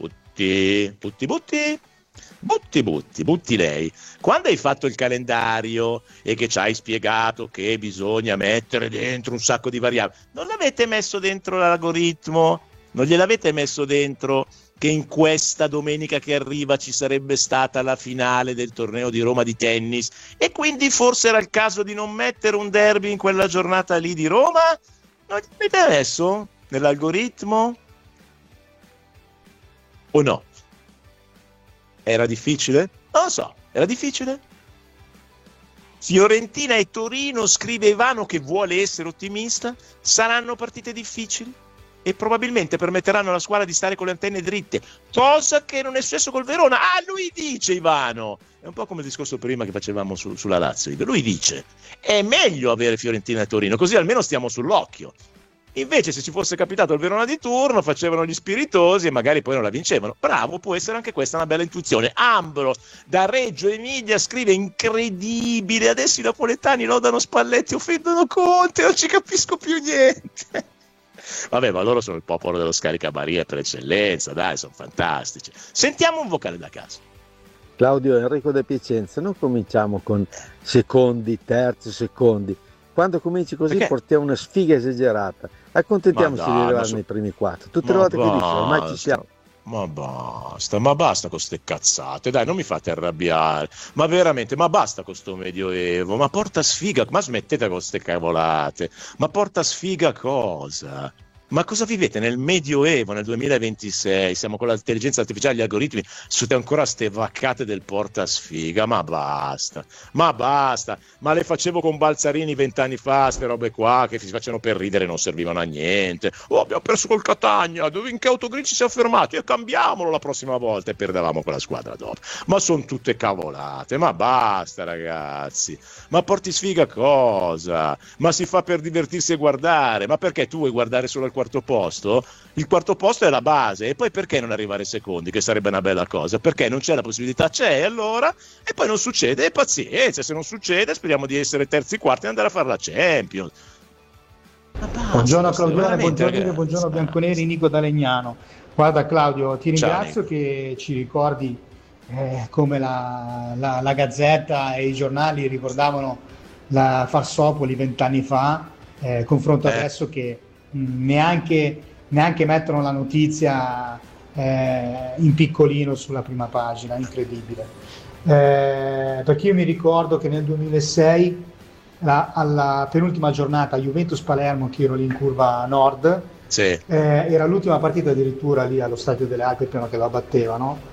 lei. Quando hai fatto il calendario e che ci hai spiegato che bisogna mettere dentro un sacco di variabili, non l'avete messo dentro l'algoritmo? Non gliel'avete messo dentro che in questa domenica che arriva ci sarebbe stata la finale del torneo di Roma di tennis e quindi forse era il caso di non mettere un derby in quella giornata lì di Roma? Non l'avete messo nell'algoritmo? O no? Era difficile? Non lo so, era difficile? Fiorentina e Torino, scrive Ivano che vuole essere ottimista, saranno partite difficili e probabilmente permetteranno alla squadra di stare con le antenne dritte, cosa che non è successo col Verona. Lui dice, Ivano, è un po' come il discorso prima che facevamo sulla Lazio, lui dice è meglio avere Fiorentina e Torino, così almeno stiamo sull'occhio. Invece se ci fosse capitato il Verona di turno facevano gli spiritosi e magari poi non la vincevano. Bravo, può essere anche questa una bella intuizione. Ambro da Reggio Emilia scrive: incredibile, adesso i napoletani lodano Spalletti, offendono Conte, non ci capisco più niente. Vabbè, ma loro sono il popolo dello scaricabarile per eccellenza, dai, sono fantastici. Sentiamo un vocale da casa. Claudio, Enrico De Piacenza, non cominciamo con secondi, terzi, secondi. Quando cominci così portiamo una sfiga esagerata. Accontentiamoci di arrivare nei primi 4. Tutte le volte che dici ormai ci siamo. Ma basta con ste cazzate, dai, non mi fate arrabbiare. Ma veramente, ma basta con sto medioevo. Ma porta sfiga, ma smettete con ste cavolate. Ma porta sfiga cosa? Ma cosa vivete nel Medioevo, nel 2026? Siamo con l'intelligenza artificiale, gli algoritmi, siete ancora ste vaccate del portasfiga. Ma basta. Ma le facevo con Balzarini 20 anni fa, ste robe qua che si facevano per ridere, non servivano a niente. Abbiamo perso col Catania, in che autogrill ci siamo fermati? E cambiamolo la prossima volta, e perdevamo quella squadra dopo. Ma sono tutte cavolate. Ma basta, ragazzi. Ma porti sfiga cosa? Ma si fa per divertirsi e guardare. Ma perché tu vuoi guardare solo al quarto posto? Il quarto posto è la base, e poi perché non arrivare secondi, che sarebbe una bella cosa? Perché non c'è la possibilità? C'è, allora, e poi non succede, e pazienza, se non succede speriamo di essere terzi, quarti e andare a fare la Champions. Buongiorno Claudione, buongiorno Bianconeri, Nico da Legnano. Guarda Claudio, ti ringrazio che ci ricordi come la Gazzetta e i giornali ricordavano la Farsopoli 20 anni fa, confronto adesso che neanche mettono la notizia in piccolino sulla prima pagina, incredibile. Perché io mi ricordo che nel 2006 alla penultima giornata Juventus-Palermo, che ero lì in curva nord, era l'ultima partita addirittura lì allo Stadio delle Alpi, prima che la battevano.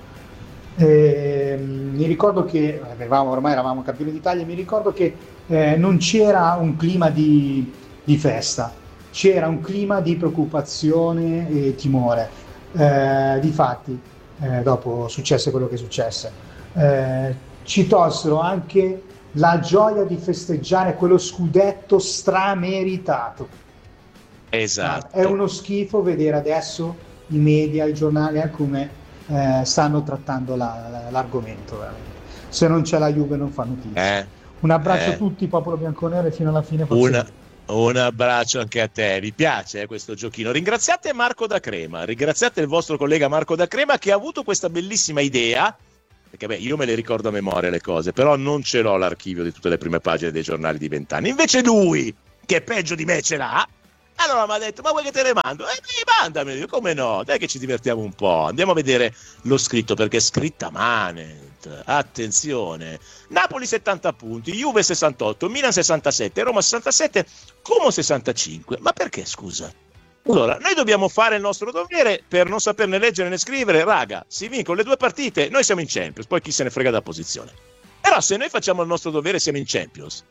Mi ricordo che ormai eravamo campioni d'Italia, mi ricordo che non c'era un clima di festa, c'era un clima di preoccupazione e timore. Difatti, dopo successe quello che successe, ci tolsero anche la gioia di festeggiare quello scudetto strameritato. Esatto. È uno schifo vedere adesso i media, i giornali come stanno trattando l'argomento, veramente. Se non c'è la Juve non fa notizia. Un abbraccio a tutti, popolo bianconero, e fino alla fine. Un abbraccio anche a te, vi piace questo giochino? Ringraziate Marco da Crema, ringraziate il vostro collega Marco da Crema che ha avuto questa bellissima idea, perché io me le ricordo a memoria le cose, però non ce l'ho l'archivio di tutte le prime pagine dei giornali di 20 anni, invece lui, che è peggio di me, ce l'ha. Allora mi ha detto, ma vuoi che te le mando? Mandameli, io, come no, dai che ci divertiamo un po', andiamo a vedere lo scritto, perché è scritta Manet. Attenzione, Napoli 70 punti, Juve 68, Milan 67, Roma 67, Como 65. Ma perché, scusa? Allora, noi dobbiamo fare il nostro dovere per non saperne leggere né scrivere, raga, si vincono le 2 partite, noi siamo in Champions, poi chi se ne frega della posizione. Però se noi facciamo il nostro dovere siamo in Champions,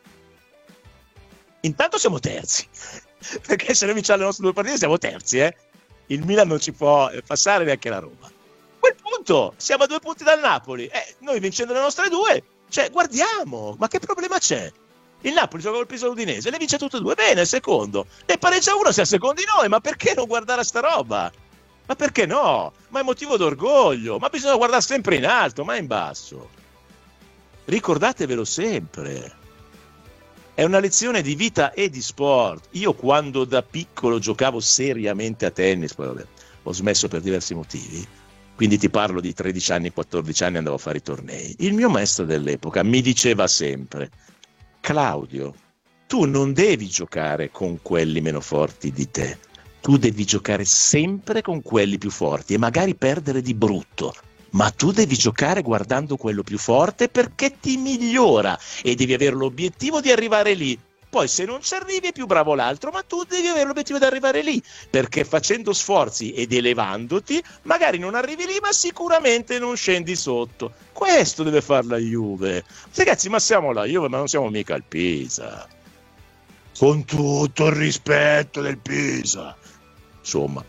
intanto siamo terzi, perché se noi vinciamo le nostre 2 partite siamo terzi, il Milan non ci può passare neanche la Roma. A quel punto siamo a 2 punti dal Napoli, noi vincendo le nostre 2, cioè guardiamo, ma che problema c'è? Il Napoli gioca col Pisa Udinese, le vince tutte e 2, bene, secondo, ne pareggia 1, siamo secondi noi, ma perché non guardare a sta roba? Ma perché no? Ma è motivo d'orgoglio, ma bisogna guardare sempre in alto, mai in basso. Ricordatevelo sempre. È una lezione di vita e di sport. Io quando da piccolo giocavo seriamente a tennis, poi vabbè, ho smesso per diversi motivi, quindi ti parlo di 13 anni, 14 anni, andavo a fare i tornei. Il mio maestro dell'epoca mi diceva sempre: Claudio, tu non devi giocare con quelli meno forti di te, tu devi giocare sempre con quelli più forti e magari perdere di brutto, ma tu devi giocare guardando quello più forte perché ti migliora e devi avere l'obiettivo di arrivare lì. Poi se non ci arrivi è più bravo l'altro, ma tu devi avere l'obiettivo di arrivare lì, perché facendo sforzi ed elevandoti magari non arrivi lì, ma sicuramente non scendi sotto. Questo deve fare la Juve. Ragazzi, ma siamo la Juve, ma non siamo mica il Pisa, con tutto il rispetto del Pisa, insomma.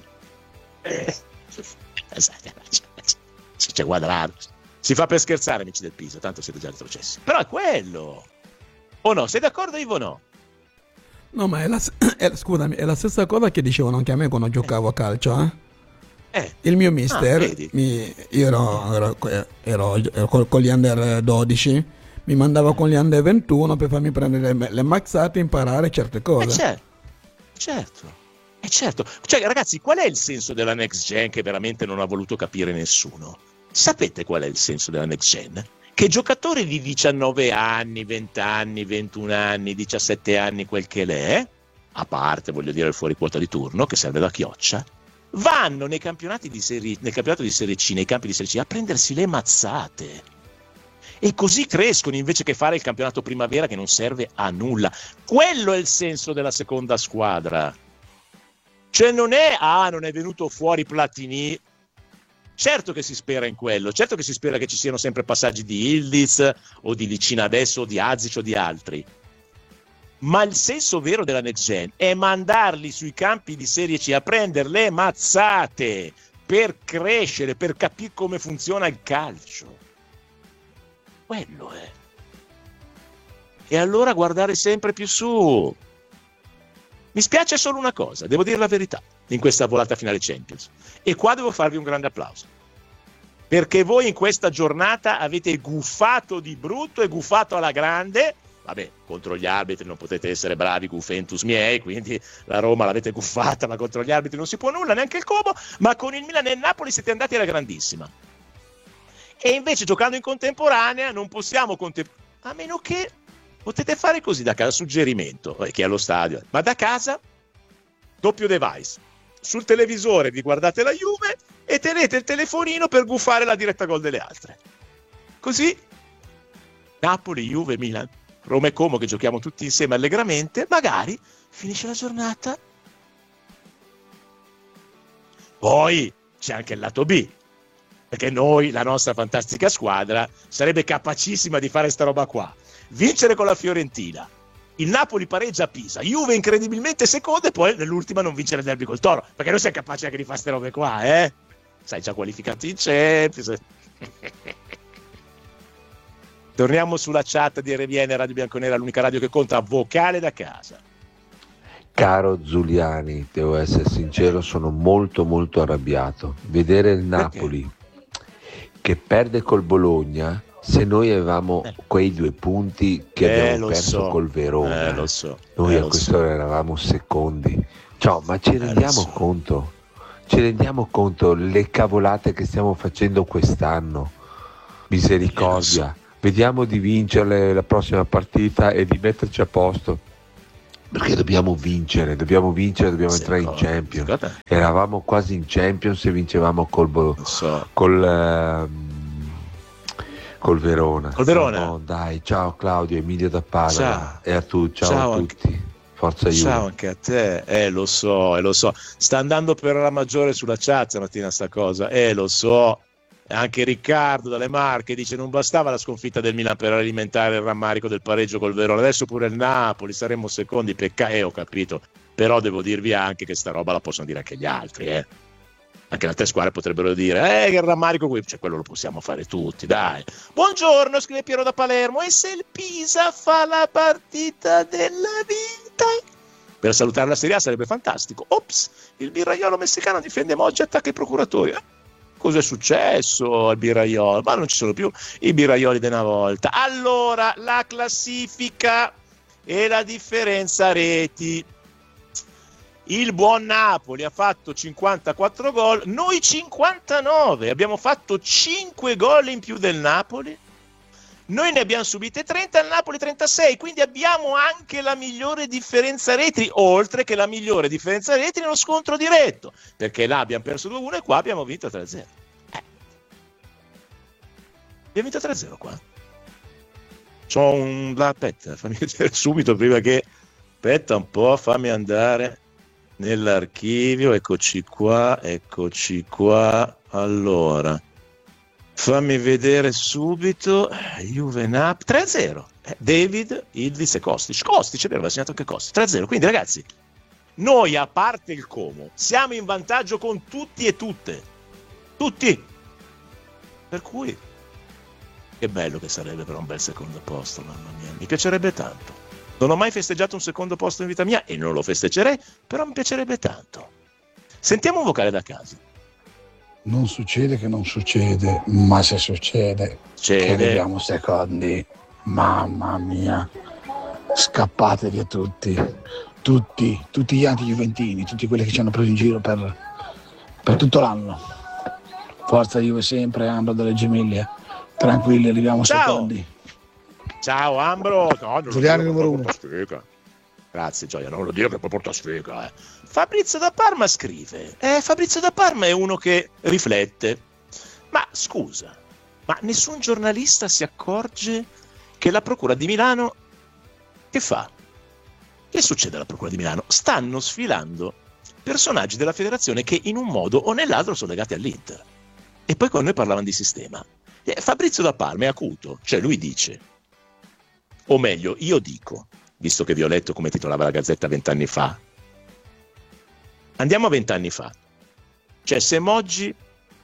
C'è Quadrado, si fa per scherzare, amici del Pisa, tanto siete già retrocessi, però è quello, o no? Sei d'accordo, Ivo, o no? No, ma scusami, è la stessa cosa che dicevano anche a me quando giocavo a calcio, Il mio mister, io ero con gli under 12, mi mandava con gli under 21 per farmi prendere le maxate e imparare certe cose. Certo. Cioè, ragazzi, qual è il senso della next gen che veramente non ha voluto capire nessuno? Sapete qual è il senso della next gen? Che giocatori di 19 anni, 20 anni, 21 anni, 17 anni, quel che l'è, a parte, voglio dire, il fuori quota di turno, che serve da chioccia, vanno nei campionati di nel campionato di Serie C, nei campi di Serie C, a prendersi le mazzate. E così crescono, invece che fare il campionato primavera che non serve a nulla. Quello è il senso della seconda squadra. Cioè non è venuto fuori Platini. Certo che si spera in quello, certo che si spera che ci siano sempre passaggi di Ildiz o di Licina adesso o di Azic o di altri, ma il senso vero della next gen è mandarli sui campi di Serie C a prendere le mazzate per crescere, per capire come funziona il calcio. Quello è. E allora guardare sempre più su. Mi spiace solo una cosa, devo dire la verità, in questa volata finale Champions. E qua devo farvi un grande applauso. Perché voi in questa giornata avete guffato di brutto e guffato alla grande. Vabbè, contro gli arbitri non potete essere bravi, guffentus miei, quindi la Roma l'avete guffata, ma contro gli arbitri non si può nulla, neanche il Como, ma con il Milan e il Napoli siete andati alla grandissima. E invece giocando in contemporanea non possiamo a meno che potete fare così da casa, suggerimento, che è allo stadio, ma da casa, doppio device, sul televisore vi guardate la Juve e tenete il telefonino per guffare la diretta gol delle altre. Così Napoli, Juve, Milan, Roma e Como che giochiamo tutti insieme allegramente, magari finisce la giornata. Poi c'è anche il lato B, perché noi, la nostra fantastica squadra, sarebbe capacissima di fare sta roba qua. Vincere con la Fiorentina, il Napoli pareggia a Pisa, Juve incredibilmente seconda e poi nell'ultima non vincere il derby col Toro, perché noi siamo capaci anche di fare ste robe qua, sai, già qualificati in Champions. Torniamo sulla chat di RVN Radio Bianconera, l'unica radio che conta, vocale da casa. Caro Zuliani, devo essere sincero, sono molto molto arrabbiato. Vedere il Napoli che perde col Bologna se noi avevamo quei 2 punti che abbiamo perso col Verona, noi a quest'ora eravamo secondi. Ma ci rendiamo conto? Ci rendiamo conto le cavolate che stiamo facendo quest'anno? Misericordia. Vediamo di vincere la prossima partita e di metterci a posto. Perché dobbiamo vincere, dobbiamo entrare in Champions. Eravamo quasi in Champions e vincevamo col Verona. No, dai, ciao Claudio, Emilio da Padova. E a tu, ciao a tutti. Forza Juve. Ciao anche a te. Lo so. Sta andando per la maggiore sulla chat stamattina sta cosa. Lo so. Anche Riccardo dalle Marche dice: non bastava la sconfitta del Milan per alimentare il rammarico del pareggio col Verona, adesso pure il Napoli, saremmo secondi, ho capito, però devo dirvi anche che sta roba la possono dire anche gli altri, anche le altre squadre potrebbero dire che il rammarico qui, quello lo possiamo fare tutti, dai. Buongiorno, scrive Piero da Palermo, e se il Pisa fa la partita della vita? Per salutare la Serie A sarebbe fantastico. Ops, il birraiolo messicano difende Moggi, attacca i procuratori. Cos'è successo al birraiolo? Ma non ci sono più i birraioli di una volta. Allora, la classifica e la differenza reti. Il buon Napoli ha fatto 54 gol, noi 59. Abbiamo fatto 5 gol in più del Napoli. Noi ne abbiamo subite 30, il Napoli 36, quindi abbiamo anche la migliore differenza reti, oltre che la migliore differenza reti nello scontro diretto, perché là abbiamo perso 2-1 e qua abbiamo vinto 3-0. Abbiamo vinto 3-0 qua. Aspetta, fammi vedere subito prima che... Aspetta un po', fammi andare nell'archivio, eccoci qua. Allora... Fammi vedere subito Juve Napoli 3-0. David, Idris e Kostic. Kostic aveva segnato anche Kostic 3-0. Quindi ragazzi, noi a parte il Como siamo in vantaggio con tutti e tutte. Tutti. Per cui che bello che sarebbe per un bel secondo posto, mamma mia. Mi piacerebbe tanto. Non ho mai festeggiato un secondo posto in vita mia e non lo festeggerei, però mi piacerebbe tanto. Sentiamo un vocale da casa. Non succede che non succede, ma se succede che arriviamo secondi, mamma mia, scappate via tutti gli anti-juventini, tutti quelli che ci hanno preso in giro per tutto l'anno. Forza Juve sempre, Ambro delle Gemiglie, tranquilli, arriviamo secondi. Ciao Ambro, Giuliani numero 1. Grazie Gioia, non lo dire che poi porta sfiga. Fabrizio da Parma scrive, Fabrizio da Parma è uno che riflette, ma scusa, ma nessun giornalista si accorge che la Procura di Milano che fa? Che succede alla Procura di Milano? Stanno sfilando personaggi della federazione che in un modo o nell'altro sono legati all'Inter. E poi quando noi parlavamo di sistema, Fabrizio da Parma è acuto, cioè lui dice, o meglio io dico, visto che vi ho letto come titolava la Gazzetta 20 anni fa. Andiamo a 20 anni fa. Cioè, se Moggi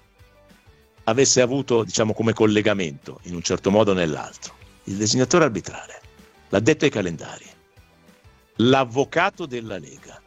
avesse avuto, diciamo, come collegamento, in un certo modo o nell'altro, il designatore arbitrale, l'addetto ai calendari, l'avvocato della Lega,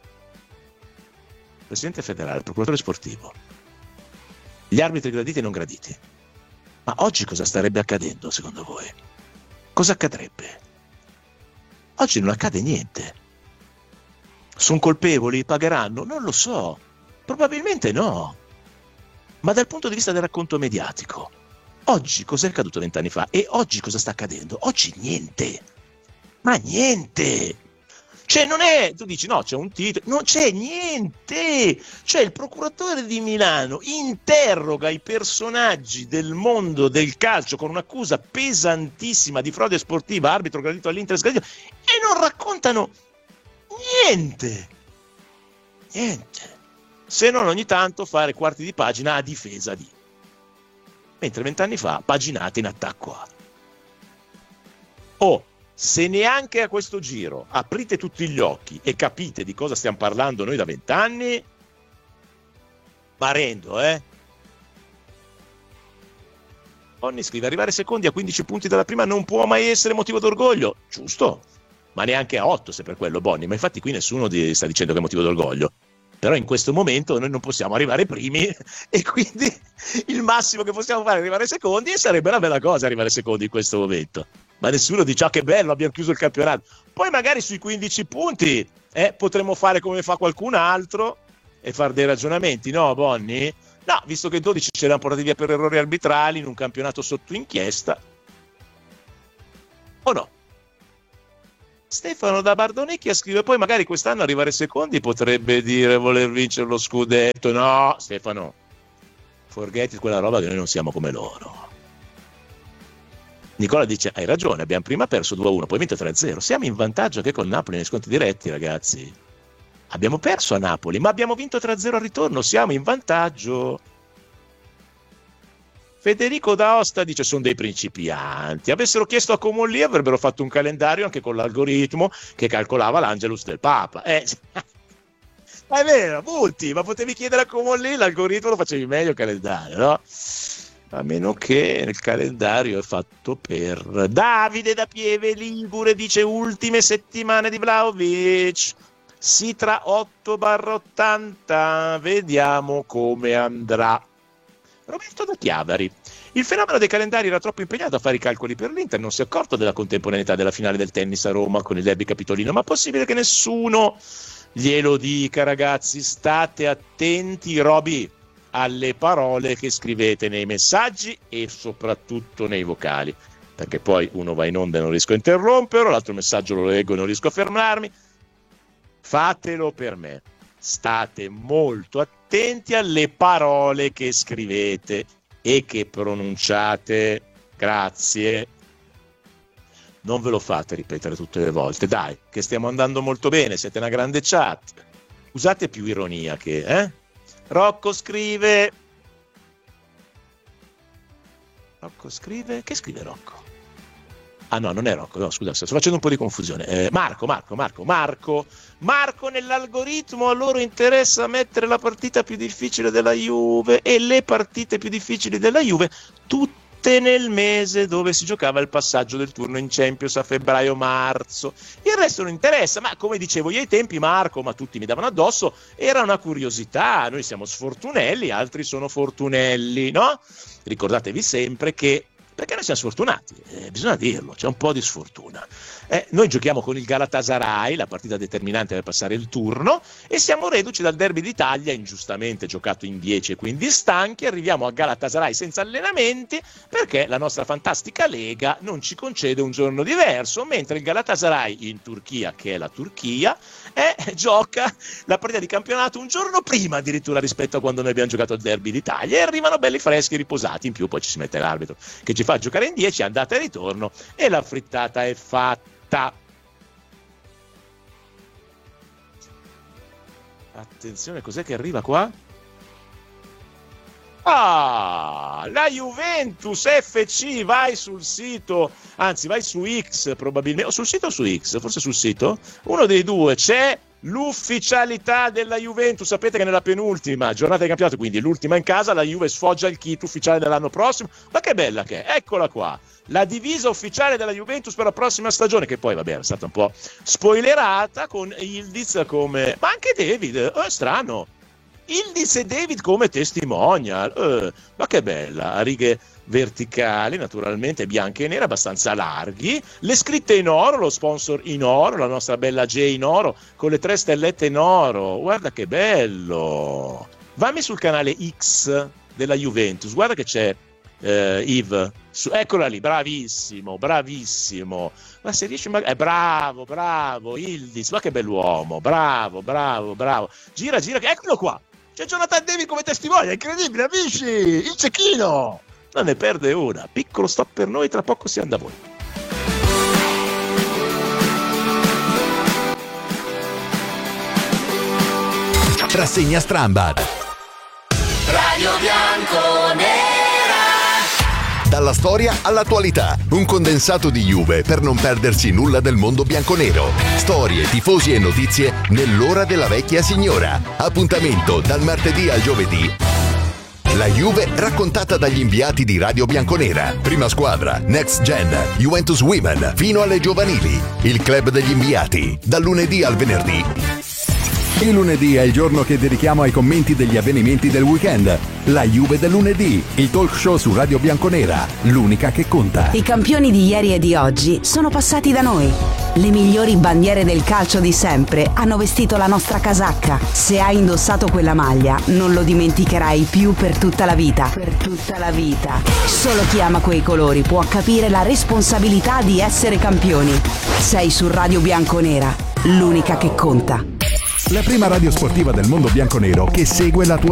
il presidente federale, il procuratore sportivo, gli arbitri graditi e non graditi, ma oggi cosa starebbe accadendo, secondo voi? Cosa accadrebbe? Oggi non accade niente. Sono colpevoli? Pagheranno? Non lo so. Probabilmente no. Ma dal punto di vista del racconto mediatico, oggi cos'è accaduto 20 anni fa? E oggi cosa sta accadendo? Oggi niente. Ma niente. Cioè non è, tu dici no, c'è un titolo, non c'è niente. Cioè il procuratore di Milano interroga i personaggi del mondo del calcio con un'accusa pesantissima di frode sportiva, arbitro gradito all'Inter sgradito, e non raccontano niente. Se non ogni tanto fare quarti di pagina a difesa di. Mentre 20 anni fa paginate in attacco a. Se neanche a questo giro aprite tutti gli occhi e capite di cosa stiamo parlando noi da 20 anni, marendo, Onni scrive, arrivare secondi a 15 punti dalla prima non può mai essere motivo d'orgoglio. Giusto, ma neanche a 8 se per quello, Bonni. Ma infatti qui nessuno sta dicendo che è motivo d'orgoglio. Però in questo momento noi non possiamo arrivare primi e quindi il massimo che possiamo fare è arrivare secondi, e sarebbe una bella cosa arrivare secondi in questo momento. Ma nessuno dice che bello, abbiamo chiuso il campionato. Poi magari sui 15 punti potremmo fare come fa qualcun altro e fare dei ragionamenti, no Bonni? No, visto che 12 ce l'hanno portati via per errori arbitrali in un campionato sotto inchiesta. O no? Stefano da Bardonecchia scrive: poi magari quest'anno arrivare secondi potrebbe dire voler vincere lo scudetto. No, Stefano, forget quella roba, che noi non siamo come loro. Nicola dice: hai ragione, abbiamo prima perso 2-1, poi vinto 3-0. Siamo in vantaggio anche con Napoli nei scontri diretti, ragazzi. Abbiamo perso a Napoli, ma abbiamo vinto 3-0 al ritorno, siamo in vantaggio. Federico d'Aosta dice: sono dei principianti. Avessero chiesto a Comolli avrebbero fatto un calendario anche con l'algoritmo che calcolava l'Angelus del Papa. È vero, multi, ma potevi chiedere a Comolli, l'algoritmo lo facevi meglio il calendario, no? A meno che il calendario è fatto per Davide da Pieve Ligure, dice: ultime settimane di Vlahovic. Sitra 8/80, vediamo come andrà. Roberto da Chiavari: il fenomeno dei calendari era troppo impegnato a fare i calcoli per l'Inter, non si è accorto della contemporaneità della finale del tennis a Roma con il derby capitolino, ma possibile che nessuno glielo dica, ragazzi? State attenti, Roby, alle parole che scrivete nei messaggi e soprattutto nei vocali, perché poi uno va in onda e non riesco a interromperlo, l'altro messaggio lo leggo e non riesco a fermarmi. Fatelo per me. State molto attenti alle parole che scrivete e che pronunciate. Grazie. Non ve lo fate ripetere tutte le volte, dai, che stiamo andando molto bene, siete una grande chat. Usate più ironia che, Rocco scrive... Che scrive Rocco? Ah no, non è Rocco, no, scusa, sto facendo un po' di confusione. Marco, nell'algoritmo a loro interessa mettere la partita più difficile della Juve e le partite più difficili della Juve tutte nel mese dove si giocava il passaggio del turno in Champions a febbraio-marzo. Il resto non interessa, ma come dicevo io ai tempi, Marco, ma tutti mi davano addosso, era una curiosità, noi siamo sfortunelli, altri sono fortunelli, no? Ricordatevi sempre che perché noi siamo sfortunati, bisogna dirlo, c'è un po' di sfortuna. Noi giochiamo con il Galatasaray, la partita determinante per passare il turno, e siamo reduci dal derby d'Italia, ingiustamente giocato in 10 e quindi stanchi. Arriviamo a Galatasaray senza allenamenti perché la nostra fantastica Lega non ci concede un giorno diverso, mentre il Galatasaray in Turchia, che è la Turchia, gioca la partita di campionato un giorno prima addirittura rispetto a quando noi abbiamo giocato il derby d'Italia, e arrivano belli freschi, riposati. In più poi ci si mette l'arbitro che ci fa giocare in 10, andata e ritorno, e la frittata è fatta. Attenzione, cos'è che arriva qua? La Juventus FC, vai sul sito, anzi vai su X probabilmente, o sul sito o su X, forse sul sito, uno dei due, c'è l'ufficialità della Juventus. Sapete che nella penultima giornata di campionato, quindi l'ultima in casa, la Juve sfoggia il kit ufficiale dell'anno prossimo. Ma che bella che è, eccola qua, la divisa ufficiale della Juventus per la prossima stagione, che poi vabbè è stata un po' spoilerata con Yildiz come, ma anche David, strano, Yildiz e David come testimonial, ma che bella, a righe verticali, naturalmente bianche e nere, abbastanza larghi, le scritte in oro, lo sponsor in oro, la nostra bella J in oro con le 3 stellette in oro. Guarda che bello, vammi sul canale X della Juventus, guarda che c'è Yves, eccola lì, bravissimo, ma se riesci bravo Yildiz, ma che bell'uomo, bravo, gira, eccolo qua, c'è Jonathan David come testimone, incredibile, amici, il cecchino non ne perde una. Piccolo stop per noi, tra poco siamo da voi. Rassegna Strambad. Radio Bianconera. Dalla storia all'attualità, un condensato di Juve per non perdersi nulla del mondo bianconero. Storie, tifosi e notizie nell'ora della vecchia signora. Appuntamento dal martedì al giovedì. La Juve raccontata dagli inviati di Radio Bianconera. Prima squadra, Next Gen, Juventus Women, fino alle giovanili. Il club degli inviati, dal lunedì al venerdì. Il lunedì è il giorno che dedichiamo ai commenti degli avvenimenti del weekend. La Juve del lunedì, il talk show su Radio Bianconera, l'unica che conta. I campioni di ieri e di oggi sono passati da noi. Le migliori bandiere del calcio di sempre hanno vestito la nostra casacca. Se hai indossato quella maglia, non lo dimenticherai più per tutta la vita. Per tutta la vita. Solo chi ama quei colori può capire la responsabilità di essere campioni. Sei su Radio Bianconera, l'unica che conta. La prima radio sportiva del mondo bianconero che segue la tua